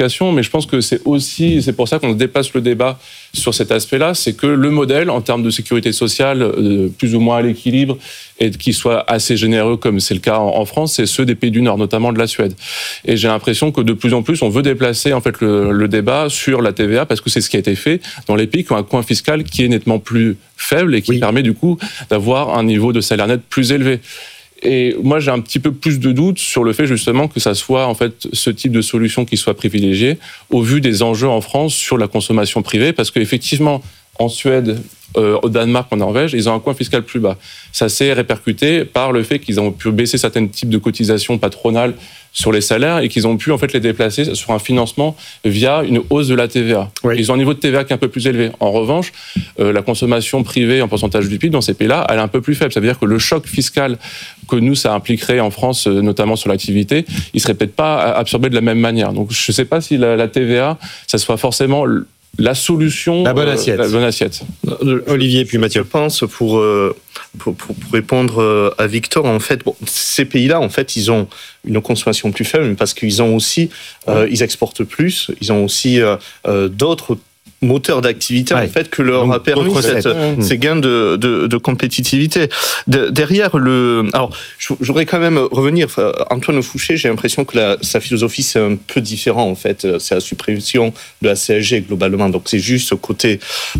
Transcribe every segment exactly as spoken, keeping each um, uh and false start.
provocation, mais je pense que c'est aussi, c'est pour ça qu'on dépasse le débat sur cet aspect-là, c'est que le modèle, en termes de sécurité sociale, euh, plus ou moins à l'équilibre, et qui soit assez généreux, comme c'est le cas en, en France, c'est ceux des pays du Nord, notamment de la Suède. Et j'ai l'impression que de plus en plus, on veut déplacer en fait le, le débat sur la T V A, parce que c'est ce qui a été fait dans les pays qui ont un coût fiscal qui est nettement plus faible et qui oui. permet du coup d'avoir un niveau de salaire net plus élevé. Et moi, j'ai un petit peu plus de doutes sur le fait justement que ça soit en fait ce type de solution qui soit privilégié au vu des enjeux en France sur la consommation privée, parce qu'effectivement, en Suède, euh, au Danemark, en Norvège, ils ont un coût fiscal plus bas. Ça s'est répercuté par le fait qu'ils ont pu baisser certains types de cotisations patronales sur les salaires et qu'ils ont pu en fait les déplacer sur un financement via une hausse de la T V A. Oui. Ils ont un niveau de T V A qui est un peu plus élevé. En revanche, euh, la consommation privée en pourcentage du P I B dans ces pays-là, elle est un peu plus faible. Ça veut dire que le choc fiscal que nous, ça impliquerait en France, notamment sur l'activité, il serait peut-être pas absorbé de la même manière. Donc je ne sais pas si la, la T V A, ça soit forcément la solution, la bonne assiette. Euh, la bonne assiette. Olivier, puis Mathieu. Je pense, pour, euh, pour, pour, pour répondre à Victor, en fait, bon, ces pays-là, en fait, ils ont une consommation plus faible, parce qu'ils ont aussi, euh, ils exportent plus, ils ont aussi euh, euh, d'autres moteur d'activité ouais. en fait que leur Donc, a permis cette, ces gains de, de, de compétitivité. De, derrière le, alors j'aurais quand même revenir. Antoine Fouché, j'ai l'impression que la, sa philosophie c'est un peu différent en fait. C'est la suppression de la C S G globalement. Donc c'est juste côté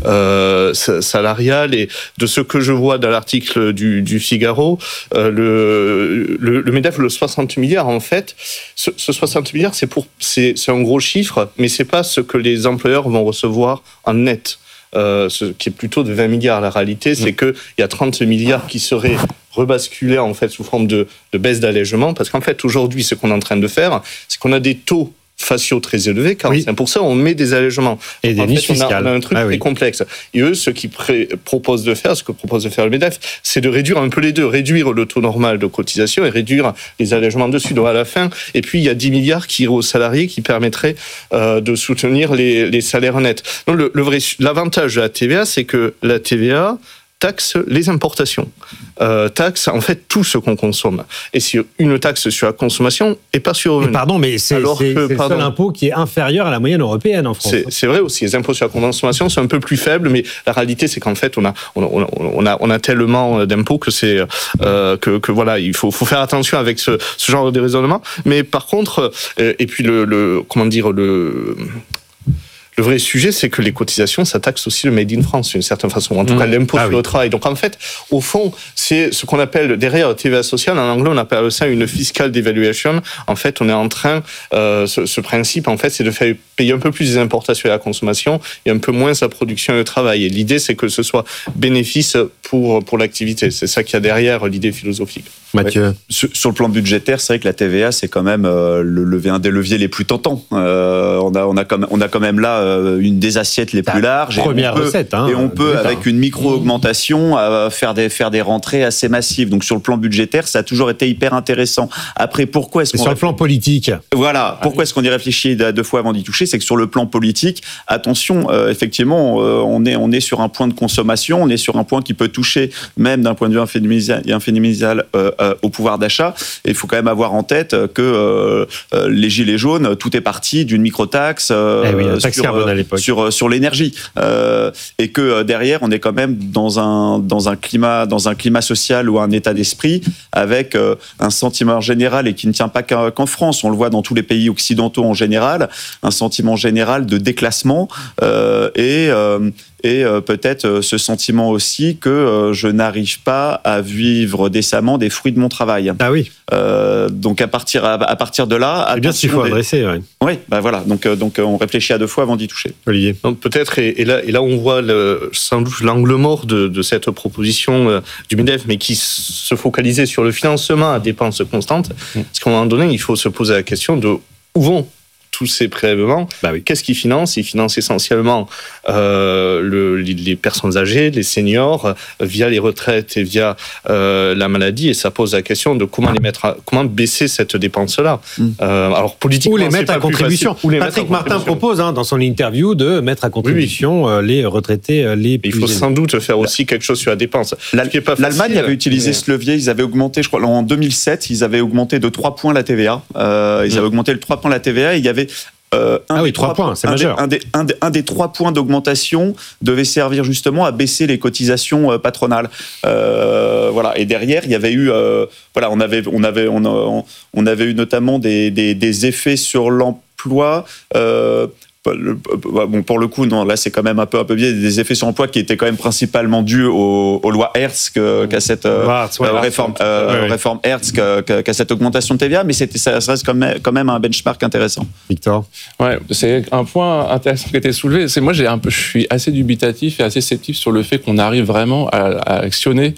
euh, salarial, et de ce que je vois dans l'article du, du Figaro, euh, le, le, le MEDEF, le soixante milliards en fait, ce, ce soixante milliards c'est pour c'est, c'est un gros chiffre, mais c'est pas ce que les employeurs vont recevoir en net, euh, ce qui est plutôt de vingt milliards. La réalité, c'est qu'il y a trente milliards qui seraient rebasculés en fait sous forme de, de baisse d'allègement, parce qu'en fait, aujourd'hui, ce qu'on est en train de faire, c'est qu'on a des taux faciaux très élevés, quarante-cinq pour cent, oui. on met des allègements. Et des niches fiscales. On a, on a un truc ah, très oui. complexe. Et eux, ce qu'ils pré- proposent de faire, ce que propose de faire le MEDEF, c'est de réduire un peu les deux, réduire le taux normal de cotisation et réduire les allègements dessus. Donc à la fin, et puis il y a dix milliards qui iraient aux salariés, qui permettraient euh, de soutenir les, les salaires nets. Donc le, le vrai, l'avantage de la T V A, c'est que la T V A taxe les importations, euh, taxe en fait tout ce qu'on consomme. Et c'est une taxe sur la consommation et pas sur le revenu. Pardon, mais c'est, Alors c'est, que, c'est pardon, le seul impôt qui est inférieur à la moyenne européenne en France. C'est, c'est vrai aussi, les impôts sur la consommation sont un peu plus faibles, mais la réalité c'est qu'en fait on a on a on a, on a tellement d'impôts que c'est euh, que, que voilà, il faut faut faire attention avec ce, ce genre de raisonnement. Mais par contre, euh, et puis le, le comment dire le Le vrai sujet, c'est que les cotisations, ça taxe aussi le Made in France, d'une certaine façon. En tout mmh. cas, l'impôt ah, sur oui. le travail. Donc, en fait, au fond, c'est ce qu'on appelle, derrière la T V A sociale, en anglais, on appelle ça une fiscal devaluation. En fait, on est en train, euh, ce, ce principe, en fait, c'est de faire payer un peu plus les importations et la consommation et un peu moins sa production et le travail. Et l'idée, c'est que ce soit bénéfice pour, pour l'activité. C'est ça qu'il y a derrière l'idée philosophique. Mathieu. Ouais. Sur, sur le plan budgétaire, c'est vrai que la T V A, c'est quand même euh, le levier, un des leviers les plus tentants. Euh, on a, on a quand même, on a quand même là euh, une des assiettes les plus larges. Première et on recette, peut, hein. Et on peut, avec une micro-augmentation, euh, faire des, faire des rentrées assez massives. Donc, sur le plan budgétaire, ça a toujours été hyper intéressant. Après, pourquoi est-ce qu'on... Sur réfléchit... le plan politique. Voilà. Pourquoi est-ce qu'on y réfléchit deux fois avant d'y toucher? C'est que sur le plan politique, attention, euh, effectivement, euh, on est, on est sur un point de consommation, on est sur un point qui peut toucher, même d'un point de vue inféministal, euh, euh, au pouvoir d'achat. Et il faut quand même avoir en tête que euh, euh, les gilets jaunes, tout est parti d'une micro-taxe euh, eh oui, sur, euh, sur, sur l'énergie. Euh, et que euh, derrière, on est quand même dans un, dans un climat, dans un climat social ou un état d'esprit avec euh, un sentiment général, et qui ne tient pas qu'en France, on le voit dans tous les pays occidentaux en général, un sentiment général de déclassement euh, et, euh, et euh, peut-être euh, ce sentiment aussi que euh, je n'arrive pas à vivre décemment des fruits de mon travail. Ah oui. Euh, donc à partir, à, à partir de là... C'est bien ce qu'il faut adresser. Oui, ouais, bah voilà. Donc, euh, donc on réfléchit à deux fois avant d'y toucher. Olivier. Donc peut-être, et, et, là, et là on voit le, sans doute l'angle mort de, de cette proposition euh, du MEDEF, mais qui se focalisait sur le financement à dépenses constantes. Mmh. Parce qu'à un moment donné, il faut se poser la question de où vont tous ces prélèvements. Bah oui. Qu'est-ce qu'ils financent? Ils financent essentiellement euh, le, les personnes âgées, les seniors, euh, via les retraites et via euh, la maladie. Et ça pose la question de comment les mettre, à, comment baisser cette dépense-là. Mm. Euh, alors politiquement, ou les mettre à contribution. Les Patrick mettre à Martin contribution. propose hein, dans son interview de mettre à contribution oui, oui. les retraités les plus. Il faut sans doute faire aussi quelque chose sur la dépense. L'Al- L'Allemagne avait utilisé mais... ce levier. Ils avaient augmenté, je crois, en deux mille sept, ils avaient augmenté de trois points la T V A. Euh, ils mm. avaient augmenté de trois points la T V A. Et il y avait Euh, un ah oui, des trois points, c'est un majeur. Des, un, des, un, des, un des trois points d'augmentation devait servir justement à baisser les cotisations euh, patronales. Euh, voilà. Et derrière, il y avait eu, euh, voilà, on avait, on avait, on, a, on avait eu notamment des, des, des effets sur l'emploi. Euh, Bon, pour le coup, non, là, c'est quand même un peu, un peu biais, des effets sur l'emploi qui étaient quand même principalement dus aux, aux lois Hertz, que, qu'à cette euh, Hertz, ouais, euh, réforme, euh, ouais, ouais. réforme Hertz, que, que, qu'à cette augmentation de T V A, mais c'était, ça, ça reste quand même, quand même un benchmark intéressant. Victor ? Ouais, c'est un point intéressant qui a été soulevé. C'est moi, j'ai un peu, je suis assez dubitatif et assez sceptique sur le fait qu'on arrive vraiment à, à actionner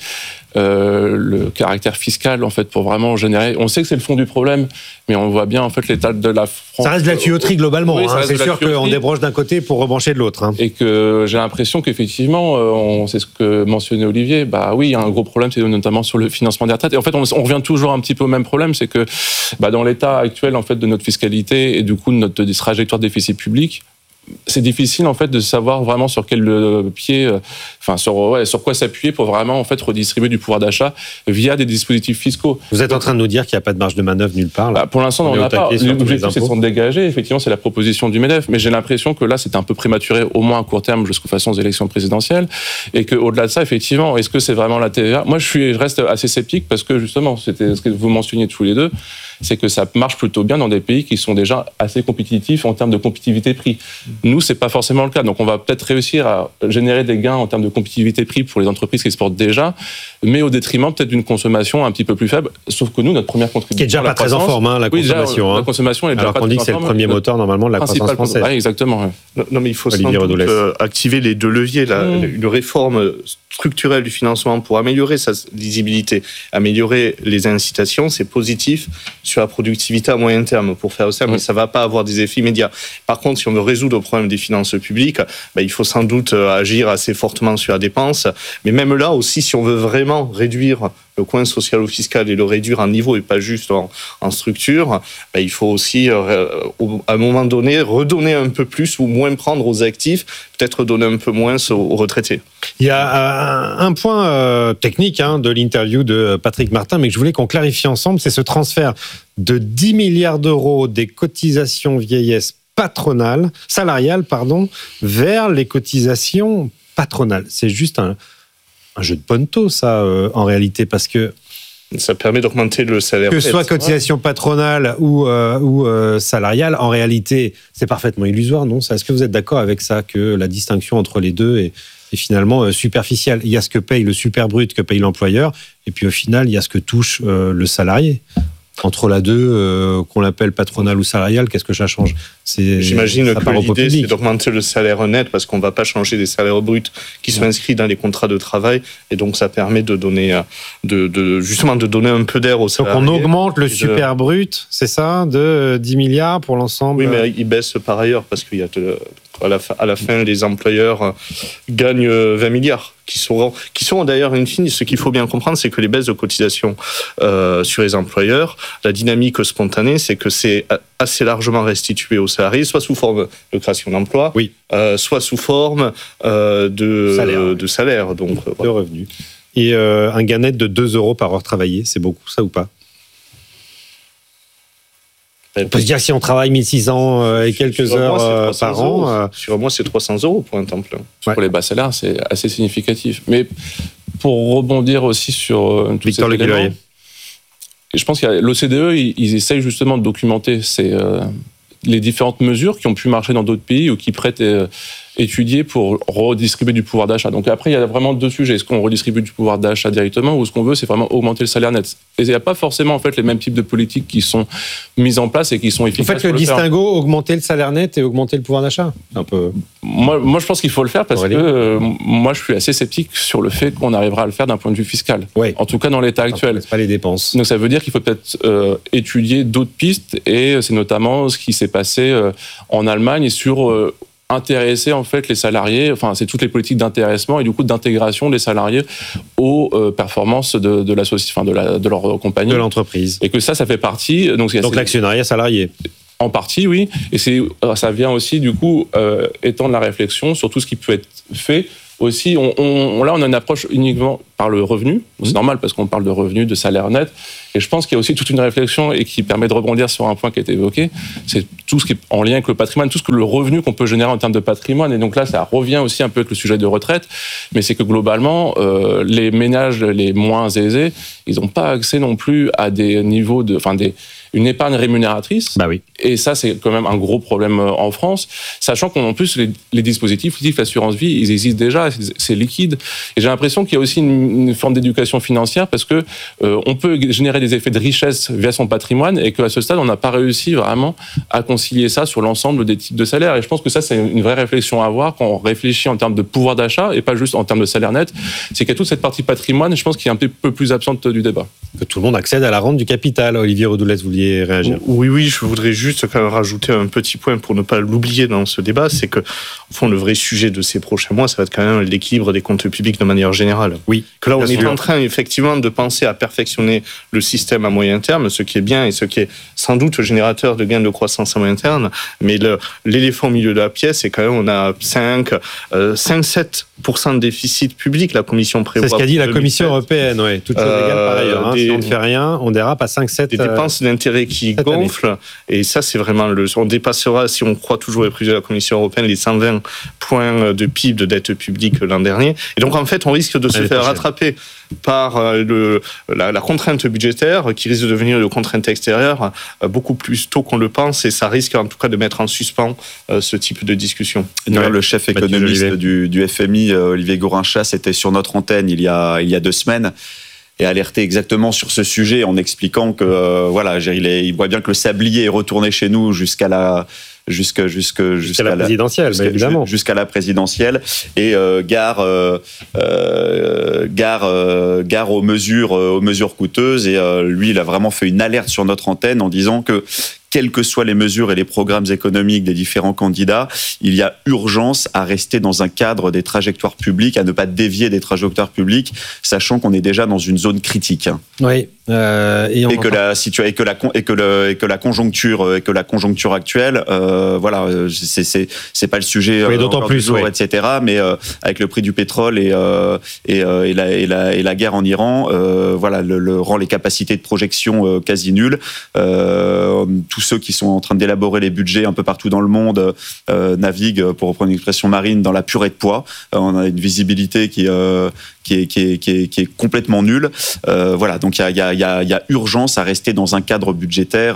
Euh, le caractère fiscal en fait pour vraiment générer. On sait que c'est le fond du problème, mais on voit bien en fait l'état de la France. Ça reste de la tuyauterie globalement. Oui, hein. C'est sûr tuyauterie. qu'on débranche d'un côté pour rebrancher de l'autre. Hein. Et que j'ai l'impression qu'effectivement, on, c'est ce que mentionnait Olivier. Bah oui, il y a un gros problème, c'est notamment sur le financement des retraites. Et en fait, on, on revient toujours un petit peu au même problème, c'est que bah, dans l'état actuel en fait de notre fiscalité et du coup de notre trajectoire de déficit public, c'est difficile en fait de savoir vraiment sur quel pied, enfin sur ouais, sur quoi s'appuyer pour vraiment en fait redistribuer du pouvoir d'achat via des dispositifs fiscaux. Vous êtes en train de nous dire qu'il n'y a pas de marge de manœuvre nulle part là. Bah, pour l'instant, on n'en a pas. L'objectif, c'est de s'en dégager. Effectivement, c'est la proposition du MEDEF, mais j'ai l'impression que là, c'est un peu prématuré, au moins à court terme, jusqu'aux façons aux élections présidentielles, et qu'au-delà de ça, effectivement, est-ce que c'est vraiment la T V A ? Moi, je suis, je reste assez sceptique parce que justement, c'était ce que vous mentionniez tous les deux, c'est que ça marche plutôt bien dans des pays qui sont déjà assez compétitifs en termes de compétitivité-prix. Nous, c'est pas forcément le cas. Donc, on va peut-être réussir à générer des gains en termes de compétitivité-prix pour les entreprises qui exportent déjà, mais au détriment peut-être d'une consommation un petit peu plus faible. Sauf que nous, notre première contribution, qui est déjà pas très en forme, hein, la oui, consommation. Déjà, hein. la consommation est déjà Alors pas qu'on dit très que c'est en le forme. premier moteur normalement de la croissance française. Oui, exactement. Ouais. Non, non, mais il faut Olivier sans doute Redoules. activer les deux leviers. Là, mmh. Une réforme structurelle du financement pour améliorer sa lisibilité, améliorer les incitations, c'est positif sur la productivité à moyen terme pour faire ça, mais mmh. ça ne va pas avoir des effets immédiats. Par contre, si on veut résoudre le problème des finances publiques, bah, il faut sans doute agir assez fortement sur la dépense. Mais même là aussi, si on veut vraiment réduire le coin social-fiscal et le réduire en niveau et pas juste en, en structure, bah, il faut aussi, euh, à un moment donné, redonner un peu plus ou moins prendre aux actifs, peut-être donner un peu moins aux, aux retraités. Il y a un point euh, technique hein, de l'interview de Patrick Martin, mais que je voulais qu'on clarifie ensemble, c'est ce transfert de dix milliards d'euros des cotisations vieillesse patronales, salariales, pardon, vers les cotisations patronales. C'est juste un, un jeu de ponto, ça, euh, en réalité, parce que ça permet d'augmenter le salaire. Que ce soit cotisation patronale ou, euh, ou euh, salariale, en réalité, c'est parfaitement illusoire, non ? Est-ce que vous êtes d'accord avec ça, que la distinction entre les deux est, est finalement euh, superficielle ? Il y a ce que paye le super brut, que paye l'employeur, et puis au final, il y a ce que touche euh, le salarié. Entre la deux, euh, qu'on l'appelle patronale ou salariale, qu'est-ce que ça change ? c'est, J'imagine ça que l'idée, c'est d'augmenter le salaire net, parce qu'on ne va pas changer des salaires bruts qui sont inscrits dans les contrats de travail, et donc ça permet de donner, de, de, justement, de donner un peu d'air aux salariés. Donc on augmente le super de... brut, c'est ça, de dix milliards pour l'ensemble ? Oui, mais il baisse par ailleurs, parce qu'il y a de, à, la fin, à la fin, les employeurs gagnent vingt milliards. Qui seront, qui sont d'ailleurs, in fine, ce qu'il faut bien comprendre, c'est que les baisses de cotisation euh, sur les employeurs, la dynamique spontanée, c'est que c'est assez largement restitué aux salariés, soit sous forme de création d'emplois, oui. euh, soit sous forme euh, de, salaire. Euh, de salaire, donc de voilà. revenus. Et euh, un gain net de deux euros par heure travaillée, c'est beaucoup ça ou pas ? On peut se dire que si on travaille mille six cents et quelques sur heures mois, par an... Euh... Sur un mois, c'est trois cents euros pour un temps plein. Ouais. Pour les bas salaires, c'est assez significatif. Mais pour rebondir aussi sur euh, tout Victor cet élément, je pense que l'O C D E, ils, ils essayent justement de documenter ces, euh, les différentes mesures qui ont pu marcher dans d'autres pays ou qui prêtent euh, étudier pour redistribuer du pouvoir d'achat. Donc après, il y a vraiment deux sujets. Est-ce qu'on redistribue du pouvoir d'achat directement ou ce qu'on veut, c'est vraiment augmenter le salaire net ? Et il n'y a pas forcément en fait les mêmes types de politiques qui sont mises en place et qui sont efficaces. Vous faites le, le distinguo, faire. Augmenter le salaire net et augmenter le pouvoir d'achat ? Un peu. Moi, moi, je pense qu'il faut le faire parce Aurélie. que euh, moi, je suis assez sceptique sur le fait qu'on arrivera à le faire d'un point de vue fiscal. Oui. En tout cas, dans l'état actuel. C'est pas les dépenses. Donc ça veut dire qu'il faut peut-être euh, étudier d'autres pistes et c'est notamment ce qui s'est passé euh, en Allemagne sur euh, intéresser en fait les salariés, enfin c'est toutes les politiques d'intéressement et du coup d'intégration des salariés aux euh, performances de, de la société, enfin de, la, de leur compagnie, de l'entreprise, et que ça, ça fait partie. Donc, donc l'actionnariat salarié. En partie, oui, et c'est ça vient aussi du coup euh, étendre la réflexion sur tout ce qui peut être fait aussi, on, on, là, on a une approche uniquement par le revenu. C'est mmh. normal parce qu'on parle de revenu, de salaire net. Et je pense qu'il y a aussi toute une réflexion et qui permet de rebondir sur un point qui a été évoqué. C'est tout ce qui est en lien avec le patrimoine, tout ce que le revenu qu'on peut générer en termes de patrimoine. Et donc là, ça revient aussi un peu avec le sujet de retraite. Mais c'est que globalement, euh, les ménages les moins aisés, ils n'ont pas accès non plus à des niveaux de, enfin des, une épargne rémunératrice. Bah oui. Et ça, c'est quand même un gros problème en France, sachant qu'en plus, les, les dispositifs, l'assurance vie, ils existent déjà, c'est liquide. Et j'ai l'impression qu'il y a aussi une, une forme d'éducation financière parce que euh, on peut générer des effets de richesse via son patrimoine et qu'à ce stade, on n'a pas réussi vraiment à concilier ça sur l'ensemble des types de salaires. Et je pense que ça, c'est une vraie réflexion à avoir quand on réfléchit en termes de pouvoir d'achat et pas juste en termes de salaire net. C'est qu'il y a toute cette partie patrimoine, je pense, qui est un peu plus absente du débat. Que tout le monde accède à la rente du capital. Olivier Rodoulès, vous vouliez réagir ? Oui, oui, je voudrais juste quand même rajouter un petit point pour ne pas l'oublier dans ce débat, c'est que, au fond, le vrai sujet de ces prochains mois, ça va être quand même l'équilibre des comptes publics de manière générale. Oui. Que là, on est sûr. en train, effectivement, de penser à perfectionner le système à moyen terme, ce qui est bien et ce qui est sans doute générateur de gains de croissance à moyen terme. Mais le, l'éléphant au milieu de la pièce, c'est quand même, on a cinq, sept pour cent de déficit public. La Commission prévoit. C'est ce qu'a dit la Commission européenne, oui. Toute chose égale par ailleurs. Hein. Des, si on ne fait rien, on dérape à cinq sept. Des dépenses euh, d'intérêt qui gonflent. Année. Et ça, c'est vraiment le. On dépassera, si on croit toujours les prévisions de la Commission européenne, les cent vingt points de P I B de dette publique l'an dernier. Et donc, en fait, on risque de se Allez, faire rattraper par le, la, la contrainte budgétaire qui risque de devenir une contrainte extérieure beaucoup plus tôt qu'on le pense. Et ça risque, en tout cas, de mettre en suspens euh, ce type de discussion. Ouais, le chef économiste du, du F M I, Olivier Gorin-Chasse, était sur notre antenne il y a, il y a deux semaines. Et alerté exactement sur ce sujet en expliquant que euh, voilà, il, est, il voit bien que le sablier est retourné chez nous jusqu'à la jusqu'à jusqu'à jusqu'à la présidentielle, jusqu'à, évidemment, jusqu'à la présidentielle et euh, gare euh, euh, gare euh, gare aux mesures euh, aux mesures coûteuses et euh, lui il a vraiment fait une alerte sur notre antenne en disant que quelles que soient les mesures et les programmes économiques des différents candidats, il y a urgence à rester dans un cadre des trajectoires publiques, à ne pas dévier des trajectoires publiques, sachant qu'on est déjà dans une zone critique. Oui. Euh, et, et, que la situa- et que la et que le et que la conjoncture et que la conjoncture actuelle, euh, voilà, c'est c'est c'est pas le sujet. Oui, d'autant plus, jour, oui. et cetera. Mais euh, avec le prix du pétrole et euh, et, euh, et la et la et la guerre en Iran, euh, voilà, le, le rend les capacités de projection euh, quasi nulles. Euh, tous ceux qui sont en train d'élaborer les budgets un peu partout dans le monde euh, naviguent, pour reprendre une expression marine, dans la purée de pois. Euh, on a une visibilité qui euh, qui est qui est qui est, qui est complètement nulle. Euh, voilà, donc il y a il y a Il y, a, il y a urgence à rester dans un cadre budgétaire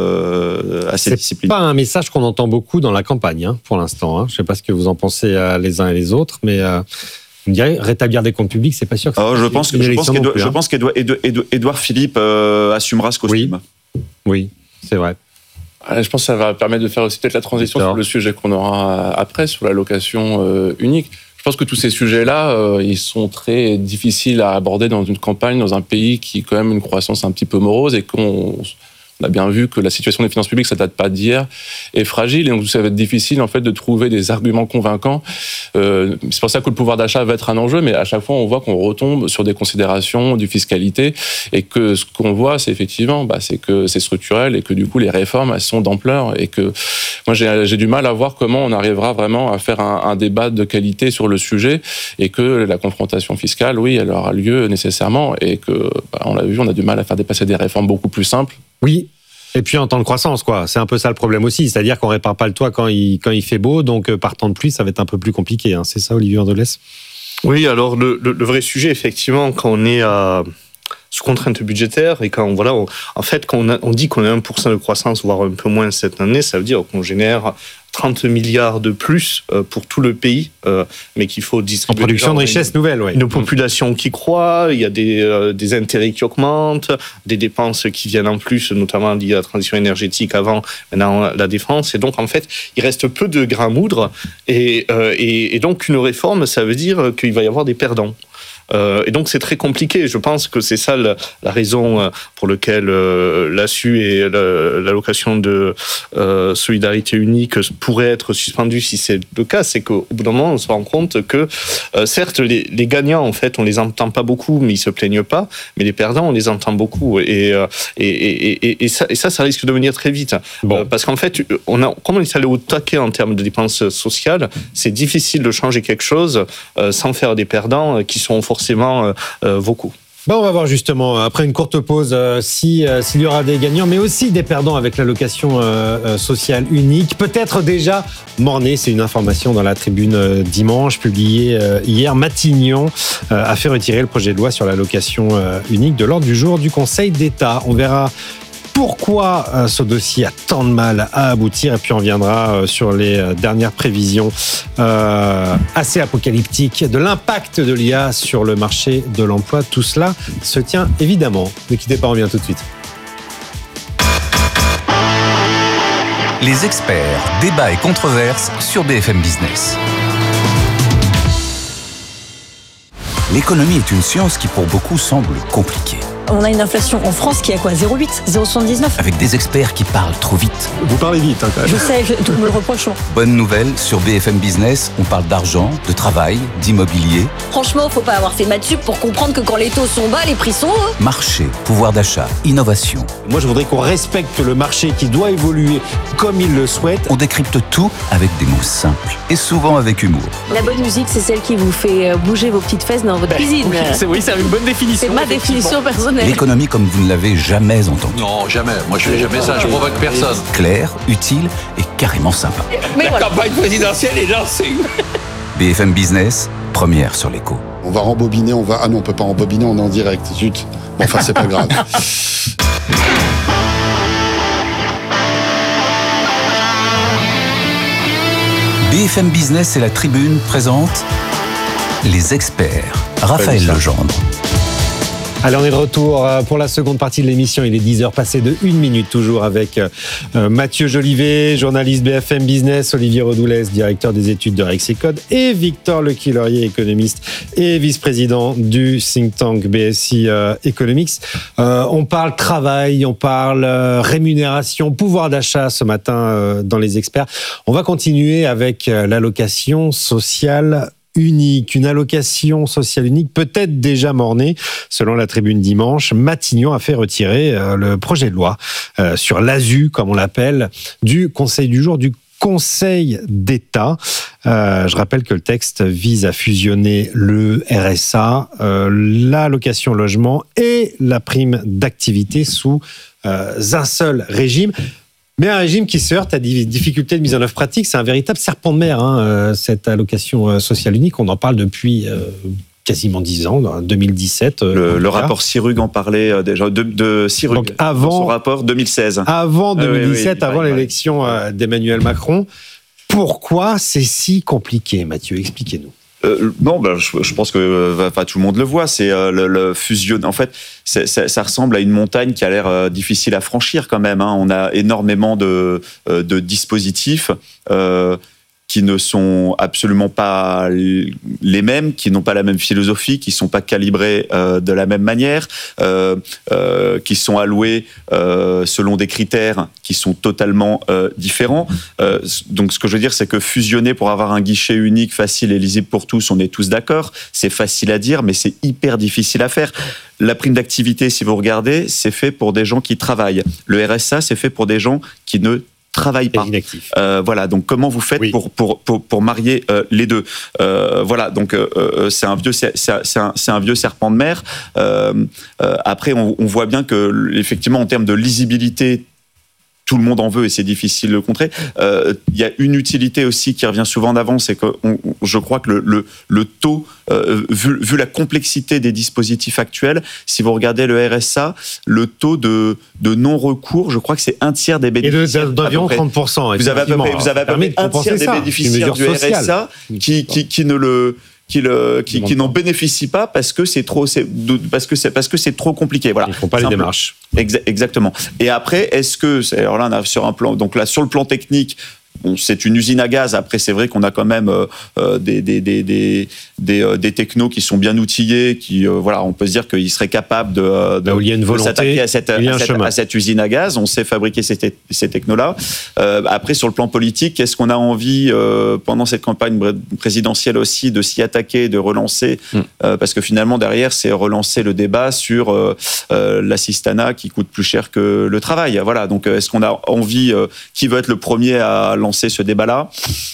euh, assez c'est discipliné. C'est pas un message qu'on entend beaucoup dans la campagne, hein, pour l'instant. Hein. Je ne sais pas ce que vous en pensez euh, les uns et les autres, mais euh, vous me direz, rétablir des comptes publics, c'est pas sûr que oh, je, pense que, je, pense qu'Edouard, plus, hein. je pense qu'Édouard Philippe euh, assumera ce costume. Oui, oui, c'est vrai. Je pense que ça va permettre de faire aussi peut-être la transition sur le sujet qu'on aura après, sur la location euh, unique. Je pense que tous ces sujets-là, euh, ils sont très difficiles à aborder dans une campagne, dans un pays qui a quand même une croissance un petit peu morose et qu'on on a bien vu que la situation des finances publiques, ça date pas d'hier, est fragile et donc ça va être difficile en fait de trouver des arguments convaincants. Euh, c'est pour ça que le pouvoir d'achat va être un enjeu, mais à chaque fois on voit qu'on retombe sur des considérations du fiscalité et que ce qu'on voit, c'est effectivement, bah, c'est que c'est structurel et que du coup les réformes elles sont d'ampleur et que moi j'ai, j'ai du mal à voir comment on arrivera vraiment à faire un, un débat de qualité sur le sujet et que la confrontation fiscale, oui, elle aura lieu nécessairement et que bah, on l'a vu, on a du mal à faire dépasser des réformes beaucoup plus simples. Oui. Et puis en temps de croissance, quoi. C'est un peu ça le problème aussi. C'est-à-dire qu'on répare pas le toit quand il, quand il fait beau, donc par temps de pluie, ça va être un peu plus compliqué. Hein. C'est ça, Olivier Rodoulès ? Oui, alors le, le, le vrai sujet, effectivement, quand on est à, sous contrainte budgétaire et quand on, voilà, on, en fait, quand on, a, on dit qu'on a un pour cent de croissance, voire un peu moins cette année, ça veut dire qu'on génère trente milliards de plus pour tout le pays, mais qu'il faut distribuer. En production de richesse nouvelle, oui. Une population qui croît, il y a des, des intérêts qui augmentent, des dépenses qui viennent en plus, notamment liées à la transition énergétique avant, maintenant la défense. Et donc, en fait, il reste peu de grains à moudre. Et, et, et donc, une réforme, ça veut dire qu'il va y avoir des perdants. Euh, et donc c'est très compliqué. Je pense que c'est ça la, la raison pour laquelle euh, l'A S U et la, l'allocation de euh, solidarité unique pourraient être suspendues si c'est le cas. C'est qu'au bout d'un moment, on se rend compte que euh, certes, les, les gagnants, en fait, on les entend pas beaucoup, mais ils se plaignent pas. Mais les perdants, on les entend beaucoup. Et, euh, et, et, et, et, ça, et ça, ça risque de venir très vite. Bon. Euh, parce qu'en fait, on a, comme on est allé au taquet en termes de dépenses sociales, c'est difficile de changer quelque chose euh, sans faire des perdants qui sont forcément euh, euh, vos coûts. Bon, on va voir justement, après une courte pause, euh, si, euh, s'il y aura des gagnants, mais aussi des perdants avec l'allocation euh, euh, sociale unique. Peut-être déjà morné, c'est une information dans la tribune euh, dimanche, publiée euh, hier. Matignon euh, a fait retirer le projet de loi sur l'allocation euh, unique de l'ordre du jour du Conseil d'État. On verra pourquoi euh, ce dossier a tant de mal à aboutir, et puis on viendra euh, sur les euh, dernières prévisions euh, assez apocalyptiques de l'impact de l'I A sur le marché de l'emploi. Tout cela se tient évidemment. Ne quittez pas, on revient tout de suite. Les experts, débats et controverses sur B F M Business. L'économie est une science qui pour beaucoup semble compliquée. On a une inflation en France qui est à quoi ? zéro virgule huit, zéro virgule soixante-dix-neuf. Avec des experts qui parlent trop vite. Vous parlez vite, hein, quand même. Je sais, je, tout me le reproche. Bonne nouvelle, sur B F M Business, on parle d'argent, de travail, d'immobilier. Franchement, faut pas avoir fait maths sup pour comprendre que quand les taux sont bas, les prix sont hauts. Marché, pouvoir d'achat, innovation. Moi, je voudrais qu'on respecte le marché qui doit évoluer comme il le souhaite. On décrypte tout avec des mots simples et souvent avec humour. La bonne musique, c'est celle qui vous fait bouger vos petites fesses dans votre cuisine. Oui, c'est, oui, c'est une bonne définition. C'est ma définition personnelle. L'économie comme vous ne l'avez jamais entendue. Non, jamais. Moi, je fais jamais ça. Je provoque personne. Claire, utile et carrément sympa. Mais La voilà. campagne présidentielle est lancée. B F M Business, première sur l'écho. On va rembobiner, on va... Ah non, on peut pas rembobiner, on est en direct. Zut. Bon, enfin, c'est pas grave. B F M Business et la Tribune présentent les experts. Raphaël Legendre. Allez, on est de retour pour la seconde partie de l'émission. Il est dix heures passées de une minute, toujours avec euh, Mathieu Jolivet, journaliste B F M Business, Olivier Rodoulès, directeur des études de Rexecode, et Victor Lequy-Laurier, économiste et vice-président du think tank B S I euh, Economics. Euh, on parle travail, on parle euh, rémunération, pouvoir d'achat ce matin euh, dans les experts. On va continuer avec euh, l'allocation sociale unique, une allocation sociale unique peut-être déjà mornée. Selon la Tribune dimanche, Matignon a fait retirer euh, le projet de loi euh, sur l'A S U, comme on l'appelle, du Conseil du jour du Conseil d'État. Euh, je rappelle que le texte vise à fusionner le R S A, euh, l'allocation logement et la prime d'activité sous euh, un seul régime. Mais un régime qui se heurte à des difficultés de mise en œuvre pratique, c'est un véritable serpent de mer, hein, cette allocation sociale unique. On en parle depuis euh, quasiment dix ans, en deux mille dix-sept. Le, le rapport Sirug en parlait euh, déjà, de, de Sirug, Donc avant, dans son rapport deux mille seize. Avant deux mille dix-sept, ah, oui, oui, avant oui, l'élection oui. d'Emmanuel Macron. Pourquoi c'est si compliqué, Mathieu ? Expliquez-nous. Euh, non, ben, je, je pense que euh, pas tout le monde le voit. C'est euh, le, le fusion. En fait, c'est, ça, ça ressemble à une montagne qui a l'air euh, difficile à franchir quand même. Hein. On a énormément de, euh, de dispositifs euh, qui ne sont absolument pas les mêmes, qui n'ont pas la même philosophie, qui ne sont pas calibrés euh, de la même manière, euh, euh, qui sont alloués euh, selon des critères qui sont totalement euh, différents. Euh, donc ce que je veux dire, c'est que fusionner pour avoir un guichet unique, facile et lisible pour tous, on est tous d'accord. C'est facile à dire, mais c'est hyper difficile à faire. La prime d'activité, si vous regardez, c'est fait pour des gens qui travaillent. Le R S A, c'est fait pour des gens qui ne travaillent pas. Euh, voilà. Donc comment vous faites oui. pour, pour pour pour marier euh, les deux euh, Voilà. Donc euh, c'est un vieux c'est, c'est un c'est un vieux serpent de mer. Euh, euh, après, on, on voit bien que effectivement en termes de lisibilité, tout le monde en veut et c'est difficile de le contrer. Euh, il y a une utilité aussi qui revient souvent en avant, c'est que on, je crois que le, le, le taux, euh, vu, vu la complexité des dispositifs actuels, si vous regardez le R S A, le taux de, de non-recours, je crois que c'est un tiers des bénéficiaires. Et de, d'environ trente pour cent. Vous avez à peu près, vous avez à peu près un tiers des bénéficiaires du R S A qui, qui, qui ne le... qui, le, qui, qui n'en bénéficient pas parce que c'est trop, c'est, parce que c'est, parce que c'est trop compliqué. Voilà. Ils font pas c'est les démarches. Exa- exactement. Et après, est-ce que, c'est, alors là, on a sur un plan, donc là, sur le plan technique, Bon, c'est une usine à gaz. Après, c'est vrai qu'on a quand même euh, des, des, des, des, des, euh, des technos qui sont bien outillés, qui, euh, voilà, on peut se dire qu'ils seraient capables de, de, il y a une volonté, de s'attaquer à cette, à, cette, à cette usine à gaz. On sait fabriquer ces, te- ces technos-là. Euh, après, sur le plan politique, est-ce qu'on a envie, euh, pendant cette campagne présidentielle aussi, de s'y attaquer, de relancer mm. euh, parce que finalement, derrière, c'est relancer le débat sur euh, euh, l'assistanat qui coûte plus cher que le travail. Voilà. Donc, est-ce qu'on a envie, euh, qui veut être le premier à lancer ce débat-là?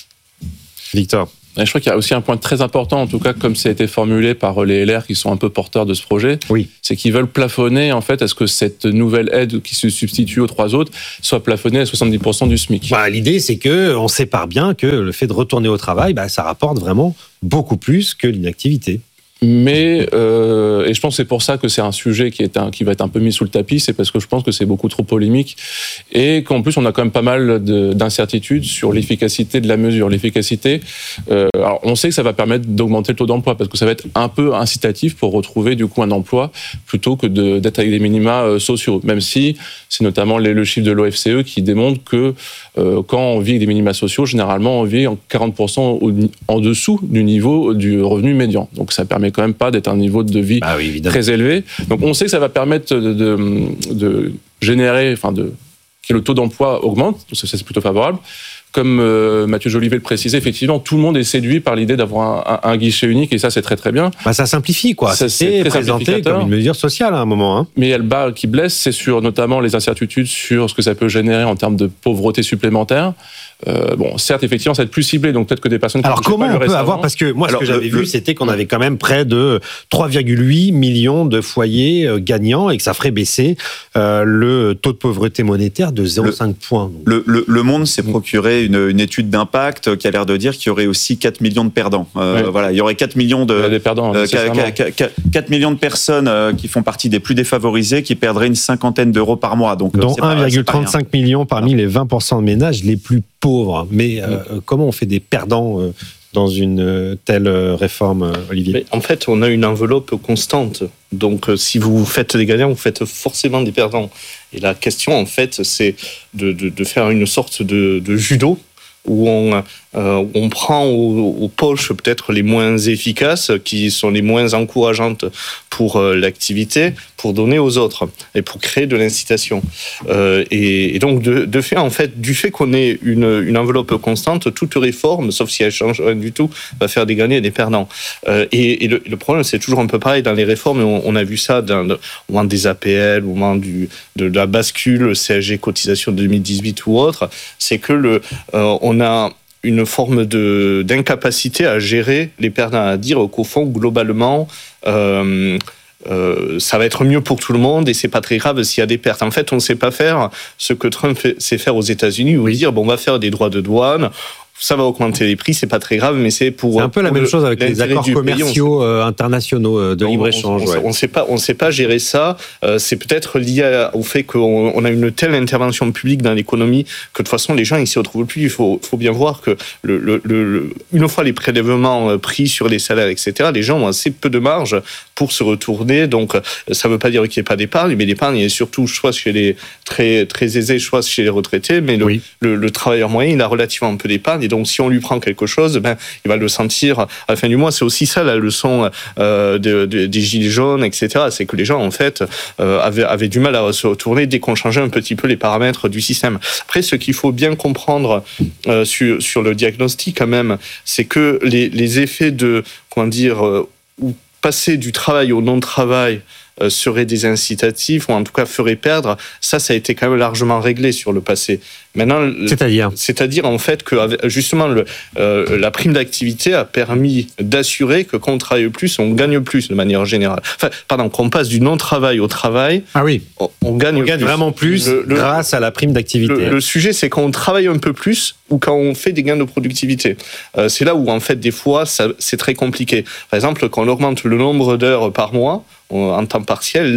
Victor. Je crois qu'il y a aussi un point très important, en tout cas comme ça a été formulé par les L R qui sont un peu porteurs de ce projet, oui. c'est qu'ils veulent plafonner en fait à ce que cette nouvelle aide qui se substitue aux trois autres soit plafonnée à soixante-dix pour cent du SMIC. Bah, l'idée c'est que on sépare bien que le fait de retourner au travail, bah, ça rapporte vraiment beaucoup plus que l'inactivité. Mais, euh, et je pense que c'est pour ça que c'est un sujet qui, est un, qui va être un peu mis sous le tapis, c'est parce que je pense que c'est beaucoup trop polémique et qu'en plus on a quand même pas mal de, d'incertitudes sur l'efficacité de la mesure. L'efficacité, euh, alors on sait que ça va permettre d'augmenter le taux d'emploi parce que ça va être un peu incitatif pour retrouver du coup un emploi plutôt que de, d'être avec des minima euh, sociaux, même si c'est notamment les, le chiffre de l'O F C E qui démontre que euh, quand on vit avec des minima sociaux, généralement on vit en quarante pour cent au, en dessous du niveau du revenu médian. Donc ça permet quand même pas d'être un niveau de vie bah oui, très élevé. Donc on sait que ça va permettre de, de, de générer, enfin de que le taux d'emploi augmente, donc ça c'est plutôt favorable. Comme euh, Mathieu Jolivet le précisait, effectivement, tout le monde est séduit par l'idée d'avoir un, un, un guichet unique, et ça, c'est très très bien. Bah, ça simplifie, quoi. Ça, c'est, c'est présenté comme une mesure sociale à un moment. Hein. Mais il y a le bas qui blesse, c'est sur notamment les incertitudes sur ce que ça peut générer en termes de pauvreté supplémentaire. Euh, bon, certes, effectivement, ça va être plus ciblé, donc peut-être que des personnes qui alors comment on peut récemment, avoir, parce que moi, alors, ce que j'avais le, vu, c'était qu'on avait quand même près de trois virgule huit millions de foyers euh, gagnants et que ça ferait baisser euh, le taux de pauvreté monétaire de zéro virgule cinq points. Le, le, le Monde s'est procuré une, une étude d'impact qui a l'air de dire qu'il y aurait aussi quatre millions de perdants. Euh, oui. Voilà, il y aurait quatre millions de des perdants, euh, quatre millions de personnes euh, qui font partie des plus défavorisés qui perdraient une cinquantaine d'euros par mois. Donc, dont un virgule trente-cinq million parmi non. les vingt pour cent de ménages les plus pauvres. Mais euh, mmh. comment on fait des perdants euh, dans une euh, telle euh, réforme, euh, Olivier ? Mais en fait, on a une enveloppe constante. Donc, euh, si vous faites des gagnants, vous faites forcément des perdants. Et la question, en fait, c'est de, de, de faire une sorte de, de judo où on, euh, on prend aux, aux poches peut-être les moins efficaces, qui sont les moins encourageantes pour euh, l'activité, pour donner aux autres et pour créer de l'incitation. Euh, et, et donc, de, de fait, en fait, du fait qu'on ait une, une enveloppe constante, toute réforme, sauf si elle change rien du tout, va faire des gagnants et des perdants. Euh, et et le, le problème, c'est toujours un peu pareil dans les réformes. On, on a vu ça dans, au moment des A P L, au moment du, de, de la bascule C S G cotisation deux mille dix-huit ou autre, c'est que le, euh, on a une forme de, d'incapacité à gérer les perdants, à dire qu'au fond, globalement, euh, euh, ça va être mieux pour tout le monde et c'est pas très grave s'il y a des pertes. En fait, on ne sait pas faire ce que Trump fait, sait faire aux États-Unis, où dire bon, on va faire des droits de douane. Ça va augmenter les prix, c'est pas très grave, mais c'est pour. C'est un peu la même le, chose avec les accords commerciaux pays, euh, internationaux euh, de libre-échange. On, on, ouais. on sait pas, on sait pas gérer ça. Euh, c'est peut-être lié à, au fait qu'on on a une telle intervention publique dans l'économie que de toute façon les gens ils s'y retrouvent plus. Il faut, faut bien voir que le, le, le, une fois les prélèvements pris sur les salaires, et cetera, les gens ont assez peu de marge pour se retourner. Donc ça veut pas dire qu'il n'y ait pas d'épargne, mais l'épargne est surtout soit chez les très très aisés, soit chez les retraités. Mais le, oui. le, le travailleur moyen il a relativement un peu d'épargne. Et donc, si on lui prend quelque chose, ben, il va le sentir à la fin du mois. C'est aussi ça la leçon euh, de, de, des gilets jaunes, et cetera. C'est que les gens, en fait, euh, avaient, avaient du mal à se retourner dès qu'on changeait un petit peu les paramètres du système. Après, ce qu'il faut bien comprendre euh, sur, sur le diagnostic, quand même, c'est que les, les effets de, comment dire, euh, ou passer du travail au non-travail Euh, seraient des incitatifs, ou en tout cas feraient perdre, ça, ça a été quand même largement réglé sur le passé. Maintenant, c'est-à-dire, c'est-à-dire en fait que justement le, euh, la prime d'activité a permis d'assurer que quand on travaille plus, on gagne plus de manière générale. Enfin, pardon, qu'on passe du non-travail au travail. Ah oui. On, on gagne, on gagne plus. vraiment plus le, le, grâce à la prime d'activité. Le, le sujet, c'est quand on travaille un peu plus ou quand on fait des gains de productivité. Euh, c'est là où en fait des fois, ça, c'est très compliqué. Par exemple, quand on augmente le nombre d'heures par mois en temps partiel, là,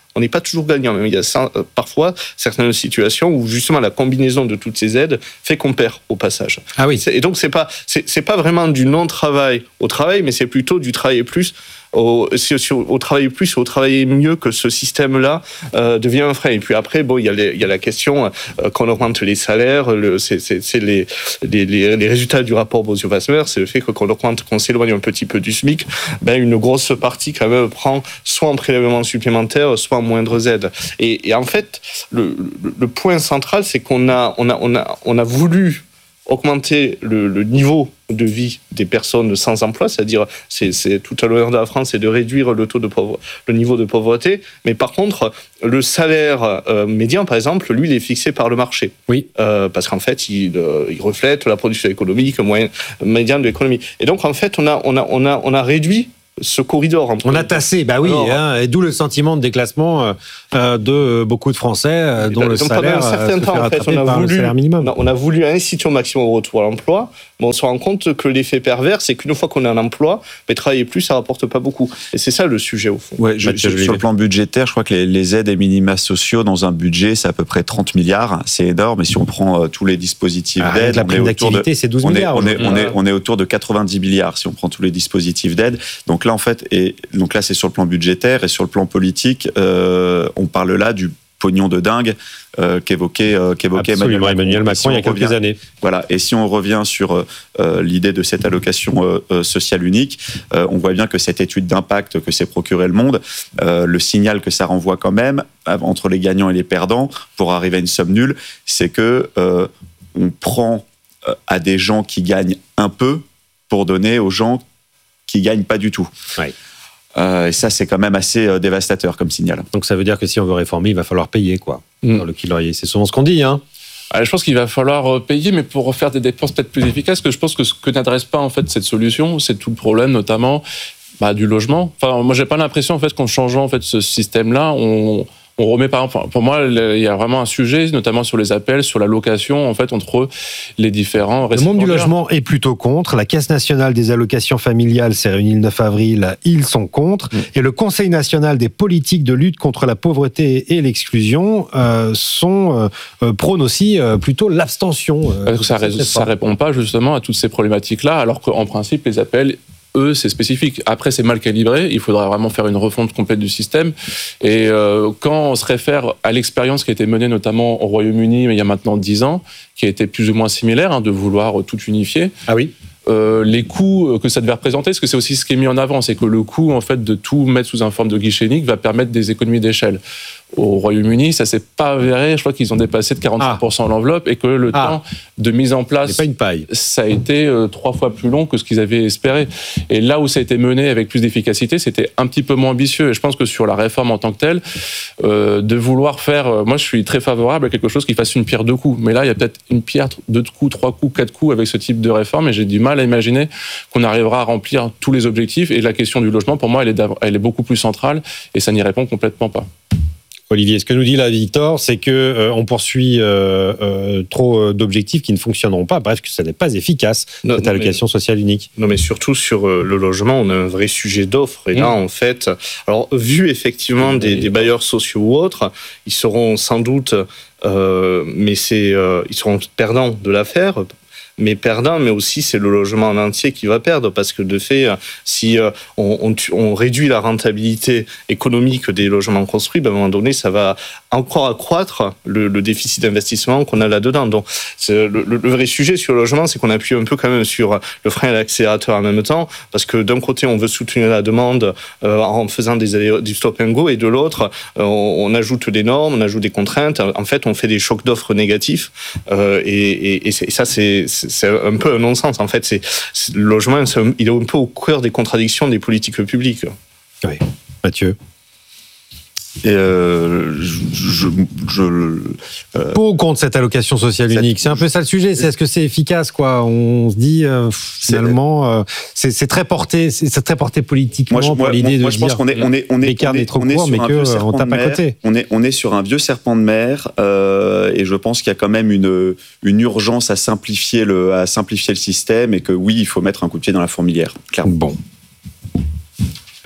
on n'est pas toujours gagnant. Il y a ça, parfois certaines situations où justement la combinaison de toutes ces aides fait qu'on perd au passage. Ah oui. Et donc c'est pas c'est, c'est pas vraiment du non-travail au travail, mais c'est plutôt du travailler plus. Au, au travailler plus, au travailler mieux que ce système-là euh, devient un frein. Et puis après, bon, il y a, les, il y a la question euh, qu'on augmente les salaires. Le, c'est, c'est, c'est les, les, les, les résultats du rapport Bosio-Wasmer, c'est le fait que qu'on augmente, qu'on s'éloigne un petit peu du SMIC. Ben une grosse partie quand même prend soit en prélèvement supplémentaire, soit en moindres aides. Et, et en fait, le, le, le point central, c'est qu'on a, on a, on a, on a voulu augmenter le, le niveau de vie des personnes sans emploi, c'est-à-dire c'est, c'est tout à l'honneur de la France, c'est de réduire le taux de pauvre, le niveau de pauvreté. Mais par contre, le salaire euh, médian, par exemple, lui, il est fixé par le marché. Oui. Euh, parce qu'en fait, il, euh, il reflète la production économique moyenne médiane de l'économie. Et donc, en fait, on a, on a, on a, on a réduit ce corridor. On a tassé, bah oui, Alors, hein, et d'où le sentiment de déclassement euh, de beaucoup de Français euh, dont le donc, salaire pendant un certain se temps, fait en fait, rattraper on a par voulu, le salaire minimum. On a, on a voulu inciter au maximum au retour à l'emploi, mais on se rend compte que l'effet pervers, c'est qu'une fois qu'on est en emploi, mais travailler plus, ça rapporte pas beaucoup. Et c'est ça le sujet au fond. Ouais, je, je, sur le plan budgétaire, je crois que les, les aides et minima sociaux dans un budget, c'est à peu près trente milliards. C'est énorme. Et si on prend euh, tous les dispositifs ah, d'aide, la prime d'activité, de, c'est douze on milliards. Est, on, est, on, est, on est autour de quatre-vingt-dix milliards si on prend tous les dispositifs d'aide. Donc là, en fait, et donc là, c'est sur le plan budgétaire et sur le plan politique, euh, on parle là du pognon de dingue euh, qu'évoquait, euh, qu'évoquait Emmanuel Macron, Emmanuel Macron si il y a quelques revient, années. Voilà. Et si on revient sur euh, l'idée de cette allocation euh, euh, sociale unique, euh, on voit bien que cette étude d'impact que s'est procuré Le Monde, euh, le signal que ça renvoie quand même entre les gagnants et les perdants pour arriver à une somme nulle, c'est que euh, on prend euh, à des gens qui gagnent un peu pour donner aux gens qui gagnent pas du tout. Ouais. Euh, et ça, c'est quand même assez euh, dévastateur comme signal. Donc ça veut dire que si on veut réformer, il va falloir payer, quoi. Mm. Dans le kilorier. C'est souvent ce qu'on dit, hein. Alors, je pense qu'il va falloir payer, mais pour faire des dépenses peut-être plus efficaces, que je pense que ce que n'adresse pas en fait cette solution, c'est tout le problème, notamment bah, du logement. Enfin, moi, j'ai pas l'impression en fait qu'en changeant en fait ce système-là, on On remet par exemple, pour moi, il y a vraiment un sujet, notamment sur les appels, sur la location, en fait, entre les différents récipiendaires. Le monde du logement est plutôt contre. La Caisse nationale des allocations familiales s'est réunie le neuf avril. Ils sont contre. Mmh. Et le Conseil national des politiques de lutte contre la pauvreté et l'exclusion euh, sont euh, prônent aussi euh, plutôt l'abstention. Euh, Parce que ça, ça répond pas justement à toutes ces problématiques-là, alors qu'en principe, les appels eux, c'est spécifique. Après, c'est mal calibré. Il faudra vraiment faire une refonte complète du système. Et euh, quand on se réfère à l'expérience qui a été menée notamment au Royaume-Uni, il y a maintenant dix ans, qui a été plus ou moins similaire, hein, de vouloir tout unifier. Ah oui. Euh, les coûts que ça devait représenter, parce que c'est aussi ce qui est mis en avant, c'est que le coût en fait de tout mettre sous un forme de guichet unique va permettre des économies d'échelle. Au Royaume-Uni, ça s'est pas avéré. Je crois qu'ils ont dépassé de quarante-cinq pour cent ah. l'enveloppe et que le ah. temps de mise en place, pas une paille. ça a été euh, trois fois plus long que ce qu'ils avaient espéré. Et là où ça a été mené avec plus d'efficacité, c'était un petit peu moins ambitieux. Et je pense que sur la réforme en tant que telle, euh, de vouloir faire, euh, moi je suis très favorable à quelque chose qui fasse une pierre deux coups. Mais là, il y a peut-être une pierre, deux coups, trois coups, quatre coups avec ce type de réforme. Et j'ai du mal à imaginer qu'on arrivera à remplir tous les objectifs. Et la question du logement, pour moi, elle est, elle est beaucoup plus centrale et ça n'y répond complètement pas. Olivier, ce que nous dit là Victor, c'est que euh, on poursuit euh, euh, trop d'objectifs qui ne fonctionneront pas. Bref, que ça n'est pas efficace, non, cette non, allocation mais, sociale unique. Non, mais surtout sur euh, le logement, on a un vrai sujet d'offre. Et mmh. là, en fait, alors vu effectivement des, des bailleurs sociaux ou autres, ils seront sans doute, euh, mais c'est, euh, ils seront perdants de l'affaire. Mais perdant, mais aussi c'est le logement en entier qui va perdre, parce que de fait, si on, on, on réduit la rentabilité économique des logements construits, ben à un moment donné, ça va encore accroître le, le déficit d'investissement qu'on a là-dedans. Donc, c'est le, le vrai sujet sur le logement, c'est qu'on appuie un peu quand même sur le frein et l'accélérateur en même temps, parce que d'un côté, on veut soutenir la demande euh, en faisant des, du stop and go, et de l'autre, euh, on, on ajoute des normes, on ajoute des contraintes. En fait, on fait des chocs d'offres négatifs, euh, et, et, et, et ça, c'est, c'est c'est un peu un non-sens. En fait, c'est, c'est, le logement, c'est un, il est un peu au cœur des contradictions des politiques publiques. Oui. Mathieu. Et euh, je, je, je, euh, Pour ou contre cette allocation sociale cette, unique, c'est un peu ça le sujet. C'est est-ce que c'est efficace, quoi? On se dit euh, finalement, euh, c'est, c'est très porté, c'est, c'est très porté politiquement. Moi, je, pour l'idée moi, de moi, je pense dire qu'on est, on est, on est, l'écart est trop court, mais que on tape à côté. On est, on est sur un vieux serpent de mer, euh, et je pense qu'il y a quand même une, une urgence à simplifier le, à simplifier le système, et que oui, il faut mettre un coup de pied dans la fourmilière. Clairement. Bon.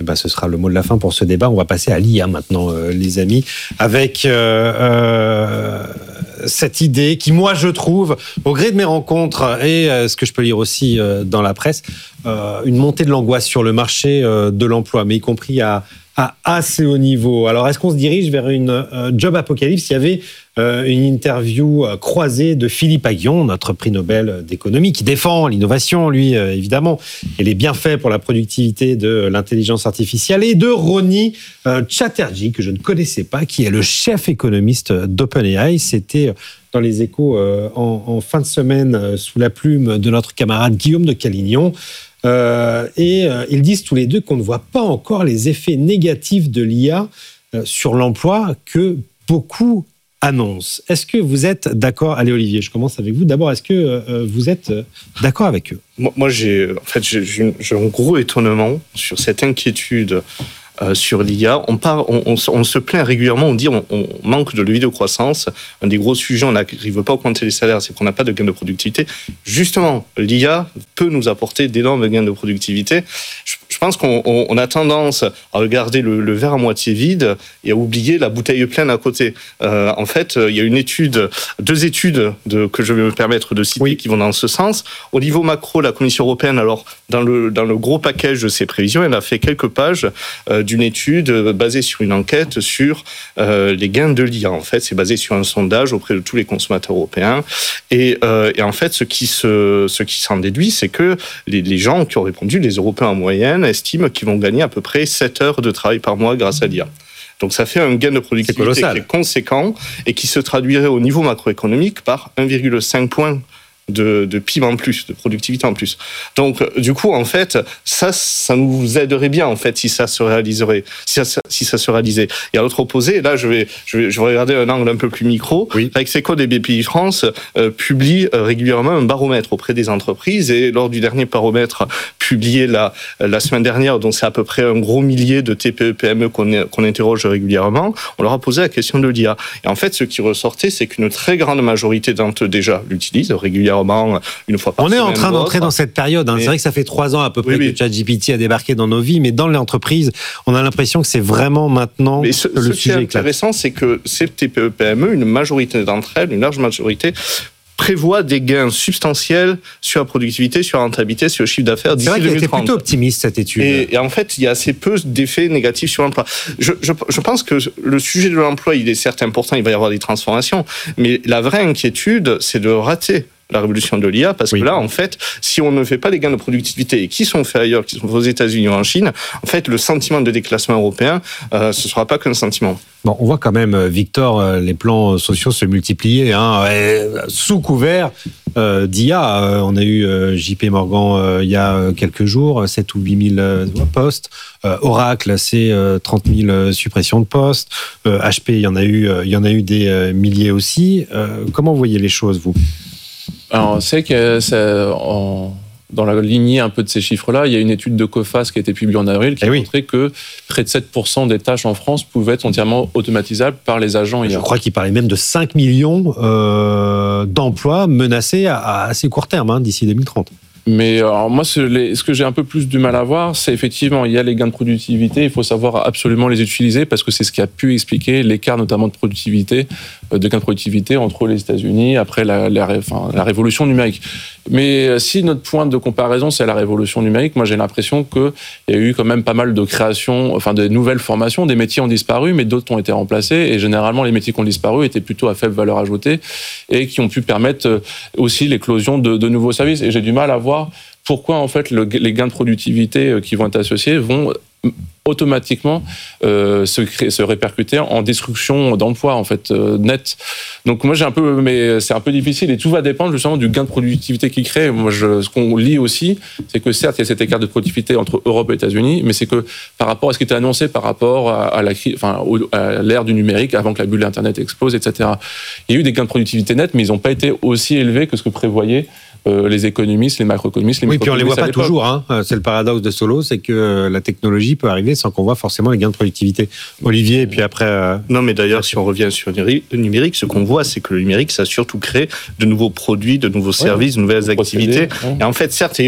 ben, ce sera le mot de la fin pour ce débat. On va passer à l'I A maintenant, euh, les amis, avec euh, euh, cette idée qui, moi, je trouve, au gré de mes rencontres et euh, ce que je peux lire aussi euh, dans la presse, euh, une montée de l'angoisse sur le marché euh, de l'emploi, mais y compris à, à assez haut niveau. Alors, est-ce qu'on se dirige vers une euh, job apocalypse ? Il y avait euh, une interview euh, croisée de Philippe Aghion, notre prix Nobel d'économie, qui défend l'innovation, lui, euh, évidemment, et les bienfaits pour la productivité de l'intelligence artificielle, et de Ronnie euh, Chatterjee, que je ne connaissais pas, qui est le chef économiste d'OpenAI. C'était dans les Échos euh, en, en fin de semaine, euh, sous la plume de notre camarade Guillaume de Calignon. Euh, et euh, ils disent tous les deux qu'on ne voit pas encore les effets négatifs de l'I A euh, sur l'emploi que beaucoup annoncent. Est-ce que vous êtes d'accord ? Allez Olivier, je commence avec vous. D'abord, est-ce que euh, vous êtes euh, d'accord avec eux ? Moi, moi j'ai, en fait, j'ai, j'ai, j'ai un gros étonnement sur cette inquiétude Euh, sur l'I A. On, part, on, on, on se plaint régulièrement, on dit on, on manque de levier de croissance. Un des gros sujets, on n'arrive pas à augmenter les salaires, c'est qu'on n'a pas de gain de productivité. Justement, l'I A peut nous apporter d'énormes gains de productivité. Je, je pense qu'on on, on a tendance à regarder le, le verre à moitié vide et à oublier la bouteille pleine à côté. Euh, en fait, il y a une étude, deux études de, que je vais me permettre de citer oui. qui vont dans ce sens. Au niveau macro, la Commission européenne, alors dans le, dans le gros package de ses prévisions, elle a fait quelques pages euh, d'une étude basée sur une enquête sur euh, les gains de l'I A. En fait, c'est basé sur un sondage auprès de tous les consommateurs européens. Et, euh, et en fait, ce qui, se, ce qui s'en déduit, c'est que les, les gens qui ont répondu, les Européens en moyenne, estiment qu'ils vont gagner à peu près sept heures de travail par mois grâce à l'I A. Donc ça fait un gain de productivité qui est conséquent et qui se traduirait au niveau macroéconomique par un virgule cinq point de, de P I B en plus, de productivité en plus. Donc, du coup, en fait, ça, ça nous aiderait bien, en fait, si ça se réaliserait, si ça, si ça se réalisait. Et à l'autre opposé, là, je vais, je vais, je vais regarder un angle un peu plus micro. Oui. Rexeco et B P I France euh, publient euh, régulièrement un baromètre auprès des entreprises et lors du dernier baromètre publié la, la semaine dernière, dont c'est à peu près un gros millier de T P E P M E qu'on, qu'on interroge régulièrement, on leur a posé la question de l'I A. Et en fait, ce qui ressortait, c'est qu'une très grande majorité d'entre eux déjà l'utilisent régulièrement une fois par On semaine. est en train d'entrer dans cette période. Hein. C'est vrai que ça fait trois ans à peu près oui, oui. que ChatGPT a débarqué dans nos vies, mais dans l'entreprise, on a l'impression que c'est vraiment maintenant mais ce, que le ce sujet qui est intéressant, éclate. C'est que ces T P E P M E, une majorité d'entre elles, une large majorité, prévoit des gains substantiels sur la productivité, sur la rentabilité, sur le chiffre d'affaires d'ici deux mille trente. C'est vrai qu'elle était plutôt optimiste, cette étude. Et, et en fait, il y a assez peu d'effets négatifs sur l'emploi. Je, je, je pense que le sujet de l'emploi, il est certes important, il va y avoir des transformations, mais la vraie inquiétude, c'est de rater la révolution de l'I A, parce oui. que là, en fait, si on ne fait pas les gains de productivité et qui sont faits ailleurs, qui sont faits aux États-Unis ou en Chine, en fait, le sentiment de déclassement européen, euh, ce ne sera pas qu'un sentiment. Bon, on voit quand même, Victor, les plans sociaux se multiplier, hein, sous couvert euh, d'I A. Euh, on a eu euh, J P Morgan euh, il y a quelques jours, sept ou huit mille euh, postes. Euh, Oracle, c'est euh, trente mille suppressions de postes. Euh, H P, il y en a eu, euh, il y en a eu des euh, milliers aussi. Euh, comment vous voyez les choses, vous ? Alors, c'est que ça, en, dans la lignée un peu de ces chiffres-là, il y a une étude de Coface qui a été publiée en avril qui eh a oui. montré que près de sept pour cent des tâches en France pouvaient être entièrement automatisables par les agents I A. Je crois qu'il parlait même de cinq millions euh, d'emplois menacés à, à assez court terme, hein, d'ici deux mille trente. Mais alors moi, ce, les, ce que j'ai un peu plus du mal à voir, c'est effectivement, il y a les gains de productivité, il faut savoir absolument les utiliser parce que c'est ce qui a pu expliquer l'écart notamment de productivité, de gains de productivité entre les États-Unis après la, la, enfin, la révolution numérique. Mais si notre point de comparaison, c'est la révolution numérique, moi j'ai l'impression qu'il y a eu quand même pas mal de créations, enfin de nouvelles formations, des métiers ont disparu, mais d'autres ont été remplacés, et généralement les métiers qui ont disparu étaient plutôt à faible valeur ajoutée et qui ont pu permettre aussi l'éclosion de, de nouveaux services. Et j'ai du mal à voir pourquoi en fait le, les gains de productivité qui vont être associés vont automatiquement euh, se, créer, se répercuter en destruction d'emplois en fait euh, net. Donc moi j'ai un peu, mais c'est un peu difficile et tout va dépendre justement du gain de productivité qu'il crée. Moi je, ce qu'on lit aussi, c'est que certes il y a cet écart de productivité entre Europe et États-Unis, mais c'est que par rapport à ce qui était annoncé par rapport à, à la, enfin à l'ère du numérique avant que la bulle Internet explose, et cetera. Il y a eu des gains de productivité nets, mais ils n'ont pas été aussi élevés que ce que prévoyaient Euh, les économistes, les macroéconomistes, les oui, puis on les voit pas l'époque. toujours. Hein. C'est le paradoxe de Solo, c'est que la technologie peut arriver sans qu'on voit forcément les gains de productivité. Olivier, et puis après. Euh... Non, mais d'ailleurs, si on revient sur le numérique, ce qu'on voit, c'est que le numérique, ça a surtout créé de nouveaux produits, de nouveaux services, ouais, de nouvelles activités. Ouais. Et en fait, certes, il y a eu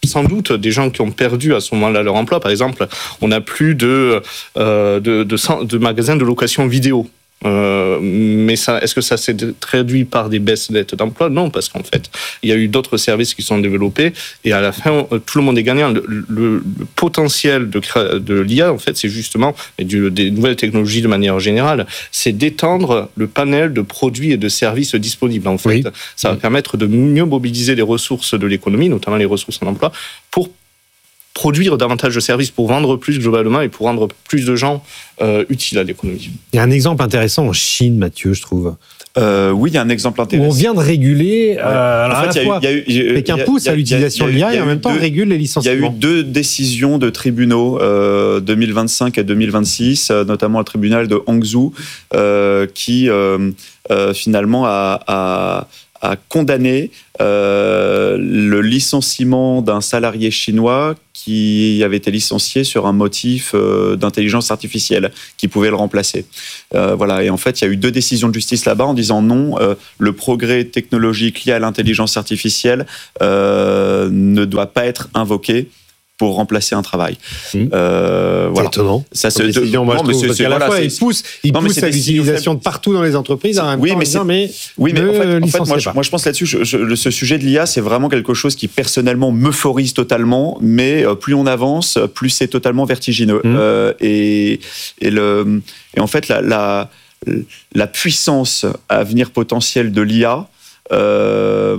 sans doute des gens qui ont perdu à ce moment-là leur emploi. Par exemple, on n'a plus de, euh, de, de, de magasins de location vidéo. Euh, mais ça, est-ce que ça s'est traduit par des baisses nettes d'emploi ? Non, parce qu'en fait, il y a eu d'autres services qui sont développés et à la fin, tout le monde est gagnant. Le, le, le potentiel de, de l'I A, en fait, c'est justement, et du, des nouvelles technologies de manière générale, c'est d'étendre le panel de produits et de services disponibles. En fait, oui. Ça va permettre de mieux mobiliser les ressources de l'économie, notamment les ressources en emploi, pour produire davantage de services, pour vendre plus globalement et pour rendre plus de gens euh, utiles à l'économie. Il y a un exemple intéressant en Chine, Mathieu, je trouve. Euh, oui, il y a un exemple intéressant. Où on vient de réguler, ouais. euh, alors en fait, à la fois, Pékin pousse à l'utilisation de l'I A et en même temps deux, régule les licenciements. Il y a eu deux décisions de tribunaux, euh, deux mille vingt-cinq et deux mille vingt-six, euh, notamment le tribunal de Hangzhou, euh, qui euh, euh, finalement a... a a condamné euh, le licenciement d'un salarié chinois qui avait été licencié sur un motif euh, d'intelligence artificielle qui pouvait le remplacer. Euh, voilà. Et en fait, il y a eu deux décisions de justice là-bas en disant non, euh, le progrès technologique lié à l'intelligence artificielle euh, ne doit pas être invoqué pour remplacer un travail. Mmh. Euh, voilà. C'est étonnant. Ça se décision, moi, non, je trouve, c'est, parce qu'à la voilà, fois, il pousse, il non, pousse à l'utilisation de partout dans les entreprises, en même oui, temps, mais, disant, mais oui, mais ne en fait, en fait moi, je, moi, je pense là-dessus, je, je, ce sujet de l'I A, c'est vraiment quelque chose qui, personnellement, m'euphorise totalement, mais plus on avance, plus c'est totalement vertigineux. Mmh. Euh, et, et, le, et en fait, la, la, la puissance à venir potentielle de l'I A euh,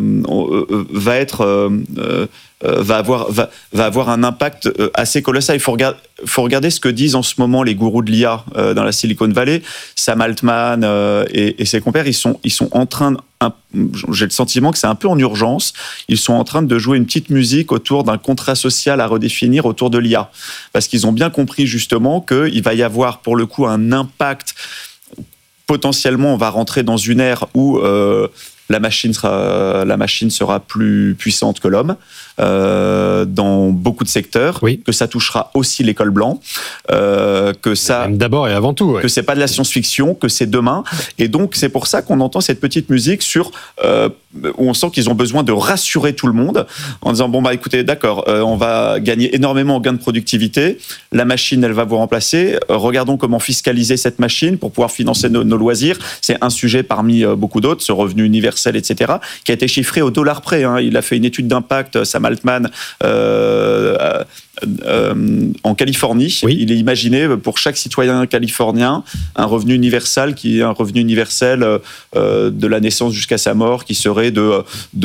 va être... Euh, euh, Euh, va avoir va, va avoir un impact euh, assez colossal. Il faut regarder faut regarder ce que disent en ce moment les gourous de l'I A euh, dans la Silicon Valley. Sam Altman euh, et, et ses compères, ils sont ils sont en train de, un, j'ai le sentiment que c'est un peu en urgence. Ils sont en train de jouer une petite musique autour d'un contrat social à redéfinir autour de l'I A, parce qu'ils ont bien compris justement que il va y avoir pour le coup un impact. Potentiellement, on va rentrer dans une ère où euh, la machine sera, la machine sera plus puissante que l'homme euh, dans beaucoup de secteurs, oui. Que ça touchera aussi les cols blancs, euh, que ça, même d'abord et avant tout, ouais. Que c'est pas de la science-fiction, que c'est demain, et donc c'est pour ça qu'on entend cette petite musique sur euh, où on sent qu'ils ont besoin de rassurer tout le monde en disant bon bah écoutez d'accord, euh, on va gagner énormément en gain de productivité, la machine elle va vous remplacer, euh, regardons comment fiscaliser cette machine pour pouvoir financer nos, nos loisirs, c'est un sujet parmi euh, beaucoup d'autres, ce revenu universel et cetera, qui a été chiffré au dollar près, hein. Il a fait une étude d'impact, Sam Altman, euh, euh, euh, en Californie, oui. Il est imaginé pour chaque citoyen californien un revenu universel qui est un revenu universel euh, de la naissance jusqu'à sa mort qui serait de,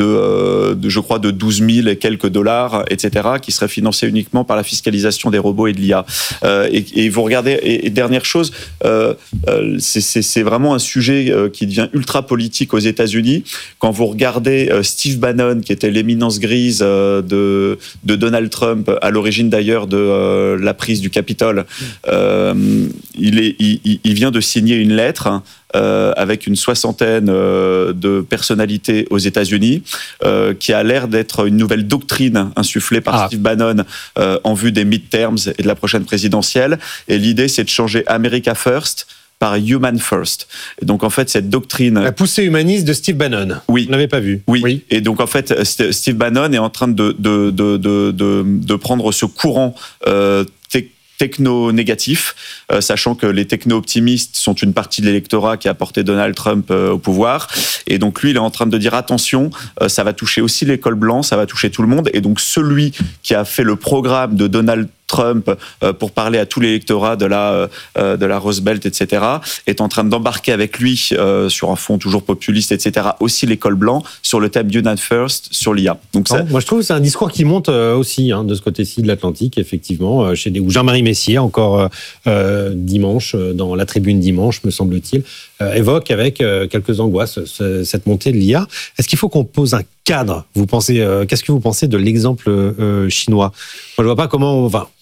de, de je crois de douze mille et quelques dollars, et cetera, qui serait financé uniquement par la fiscalisation des robots et de l'I A. Euh, et, et vous regardez, et, et dernière chose, euh, euh, c'est, c'est, c'est vraiment un sujet euh, qui devient ultra politique aux États-Unis. Quand vous regardez euh, Steve Bannon, qui était l'éminence grise euh, de, de Donald Trump, à l'origine d'ailleurs de euh, la prise du Capitole, euh, il, est, il, il vient de signer une lettre euh, avec une soixantaine euh, de personnalités aux États-Unis, euh, qui a l'air d'être une nouvelle doctrine insufflée par ah. Steve Bannon euh, en vue des midterms et de la prochaine présidentielle. Et l'idée, c'est de changer America First par Human First. Et donc en fait cette doctrine, la poussée humaniste de Steve Bannon. Oui, on l'avait pas vu. Oui. oui. Et donc en fait Steve Bannon est en train de de de de de, de prendre ce courant euh, techno-négatif, euh, sachant que les techno-optimistes sont une partie de l'électorat qui a porté Donald Trump euh, au pouvoir. Et donc lui, il est en train de dire attention, euh, ça va toucher aussi les cols blancs, ça va toucher tout le monde. Et donc celui qui a fait le programme de Donald Trump euh, pour parler à tout l'électorat de la euh, de la Rust Belt, et cetera, est en train d'embarquer avec lui euh, sur un fond toujours populiste, et cetera, aussi les cols blancs sur le thème United First sur l'I A. Donc non, ça... moi je trouve que c'est un discours qui monte euh, aussi hein, de ce côté-ci de l'Atlantique, effectivement, euh, chez des... où Jean-Marie Messier encore euh, dimanche euh, dans la Tribune dimanche, me semble-t-il, euh, évoque avec euh, quelques angoisses ce, cette montée de l'I A. Est-ce qu'il faut qu'on pose un cadre ? Vous pensez euh, qu'est-ce que vous pensez de l'exemple euh, chinois ? Moi je vois pas comment on va.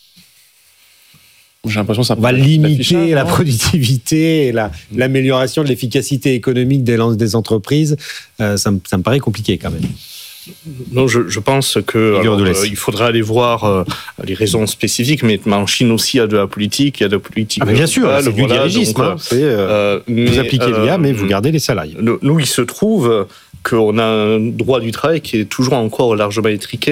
J'ai l'impression que ça on va limiter la productivité et la, l'amélioration de l'efficacité économique des, des entreprises. Euh, ça, me, ça me paraît compliqué quand même. Non, je, je pense que alors, euh, il faudra aller voir euh, les raisons spécifiques, mais en Chine aussi, il y a de la politique, il y a de la politique. Ah bien sûr, globale, c'est du voilà, dirigisme. donc, hein, c'est, euh, vous mais, appliquez euh, l'I A, mais vous gardez les salariés. Nous, il se trouve qu'on a un droit du travail qui est toujours encore largement étriqué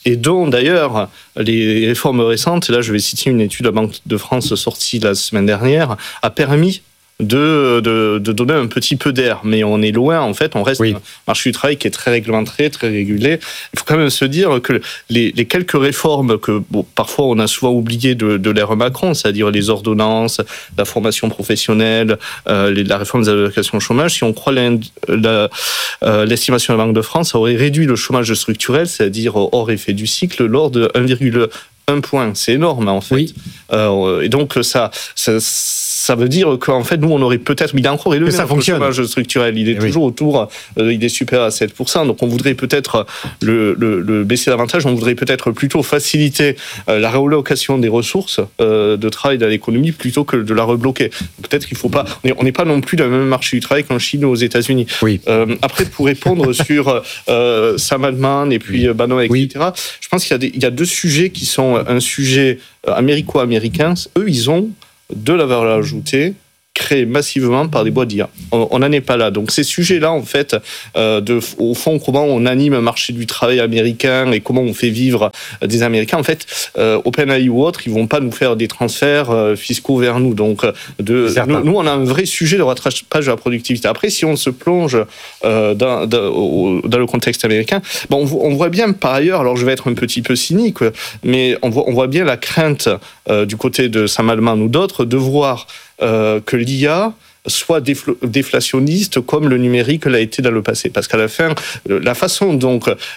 et dont d'ailleurs les réformes récentes, et là je vais citer une étude de la Banque de France sortie la semaine dernière, a permis De, de, de donner un petit peu d'air. Mais on est loin, en fait, on reste oui. un marché du travail qui est très réglementé, très régulé. Il faut quand même se dire que les, les quelques réformes que bon, parfois on a souvent oubliées de, de l'ère Macron, c'est-à-dire les ordonnances, la formation professionnelle, euh, les, la réforme des allocations au chômage, si on croit la, la, euh, l'estimation de la Banque de France, ça aurait réduit le chômage structurel, c'est-à-dire hors effet du cycle, lors de un virgule un point. C'est énorme, en fait. Oui. Euh, et donc, ça... ça Ça veut dire qu'en fait, nous, on aurait peut-être... Mais il est encore élevé, ça fonctionne. Le chômage structurel. Il est oui. toujours autour... Euh, il est supérieur à sept pour cent. Donc, on voudrait peut-être le, le, le baisser davantage. On voudrait peut-être plutôt faciliter euh, la réallocation des ressources euh, de travail dans l'économie plutôt que de la rebloquer. Peut-être qu'il ne faut pas... On n'est pas non plus dans le même marché du travail qu'en Chine ou aux États-Unis. Oui. Euh, après, pour répondre sur euh, Sam Altman et puis oui. Bannon, et cetera, oui. je pense qu'il y a, des, il y a deux sujets qui sont un sujet américo-américain. Eux, ils ont de la valeur ajoutée créée massivement par des boîtes d'I A. On n'en est pas là. Donc ces sujets-là, en fait, euh, de, au fond, comment on anime un marché du travail américain et comment on fait vivre des Américains, en fait, euh, OpenAI ou autres, ils vont pas nous faire des transferts euh, fiscaux vers nous. Donc, de, nous, nous, on a un vrai sujet de rattrapage de la productivité. Après, si on se plonge euh, dans, dans, dans le contexte américain, bon, on, on voit bien par ailleurs, alors je vais être un petit peu cynique, mais on voit, on voit bien la crainte euh, du côté de Sam Altman ou d'autres de voir Euh, que l'I A soit défl- déflationniste comme le numérique l'a été dans le passé. Parce qu'à la fin, la façon dont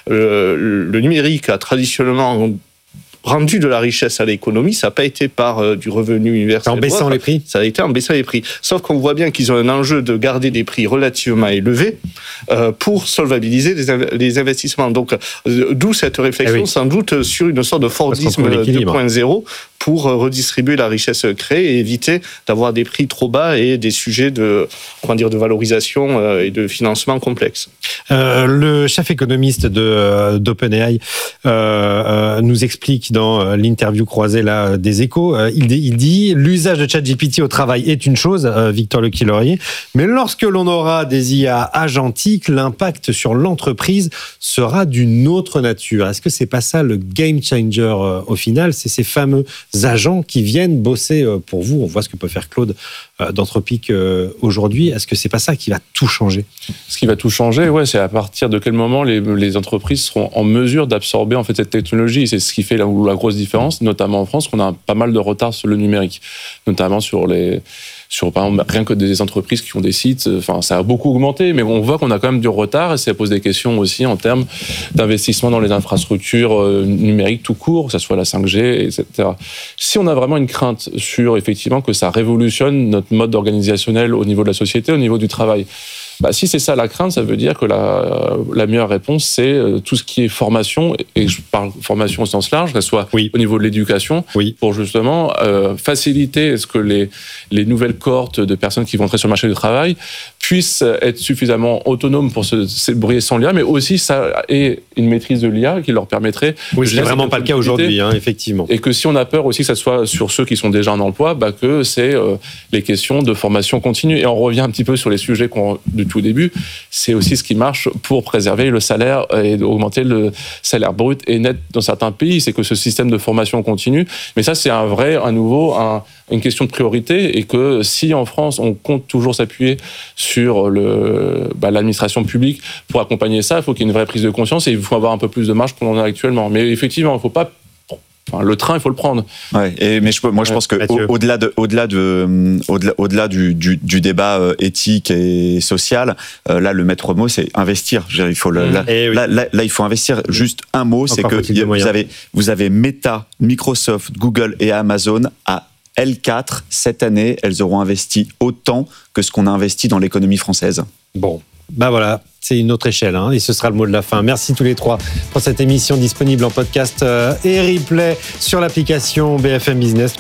euh, le numérique a traditionnellement rendu de la richesse à l'économie, ça n'a pas été par euh, du revenu universel. En baissant les prix. Ça a été en baissant les prix. Sauf qu'on voit bien qu'ils ont un enjeu de garder des prix relativement élevés euh, pour solvabiliser les, inv- les investissements. Donc, euh, d'où cette réflexion, eh oui. sans doute, sur une sorte de Fordisme deux point zéro pour redistribuer la richesse créée et éviter d'avoir des prix trop bas et des sujets de, comment dire, de valorisation et de financement complexes. Euh, le chef économiste de, d'OpenAI euh, euh, nous explique dans l'interview croisée là, des Échos, euh, il, dit, il dit « L'usage de ChatGPT au travail est une chose, euh, Victor Lequi-Laurier, mais lorsque l'on aura des I A agentiques, l'impact sur l'entreprise sera d'une autre nature. » Est-ce que c'est pas ça le game changer euh, au final ? C'est ces fameux agents qui viennent bosser pour vous. On voit ce que peut faire Claude d'Anthropic aujourd'hui. Est-ce que c'est pas ça qui va tout changer ? Ce qui va tout changer, ouais, c'est à partir de quel moment les, les entreprises seront en mesure d'absorber en fait cette technologie. C'est ce qui fait la, la grosse différence, notamment en France, qu'on a pas mal de retard sur le numérique, notamment sur les sur par exemple rien que des entreprises qui ont des sites, enfin ça a beaucoup augmenté, mais on voit qu'on a quand même du retard et ça pose des questions aussi en termes d'investissement dans les infrastructures numériques tout court, que ce soit la cinq G, et cetera. Si on a vraiment une crainte sur effectivement que ça révolutionne notre mode organisationnel au niveau de la société, au niveau du travail, bah, si c'est ça la crainte, ça veut dire que la, la meilleure réponse, c'est tout ce qui est formation, et je parle formation au sens large, que ce soit oui. au niveau de l'éducation, oui. pour justement euh, faciliter ce que les, les nouvelles cohortes de personnes qui vont entrer sur le marché du travail puissent être suffisamment autonomes pour se, se débrouiller sans l'I A, mais aussi ça ait une maîtrise de l'I A qui leur permettrait... Oui, ce n'est vraiment pas le cas aujourd'hui, hein, effectivement. Et que si on a peur aussi que ça soit sur ceux qui sont déjà en emploi, bah, que c'est euh, les questions de formation continue. Et on revient un petit peu sur les sujets qu'on, du tout début, c'est aussi ce qui marche pour préserver le salaire et augmenter le salaire brut et net dans certains pays, c'est que ce système de formation continue. Mais ça, c'est un vrai, à nouveau, un, une question de priorité, et que si en France, on compte toujours s'appuyer sur le, bah, l'administration publique pour accompagner ça, il faut qu'il y ait une vraie prise de conscience et il faut avoir un peu plus de marge qu'on en a actuellement. Mais effectivement, il ne faut pas... Enfin, le train, il faut le prendre. Ouais, et, mais je, moi, je pense que au, au-delà de, au-delà de, au-delà, au-delà du, du, du débat éthique et social, euh, là, le maître mot, c'est investir. Je veux dire, il faut le, là, oui. là, là, là, il faut investir. Juste un mot, Encore c'est que y, vous avez, vous avez Meta, Microsoft, Google et Amazon à L quatre cette année. Elles auront investi autant que ce qu'on a investi dans l'économie française. Bon, bah voilà. C'est une autre échelle, hein, et ce sera le mot de la fin. Merci tous les trois pour cette émission disponible en podcast euh, et replay sur l'application B F M Business.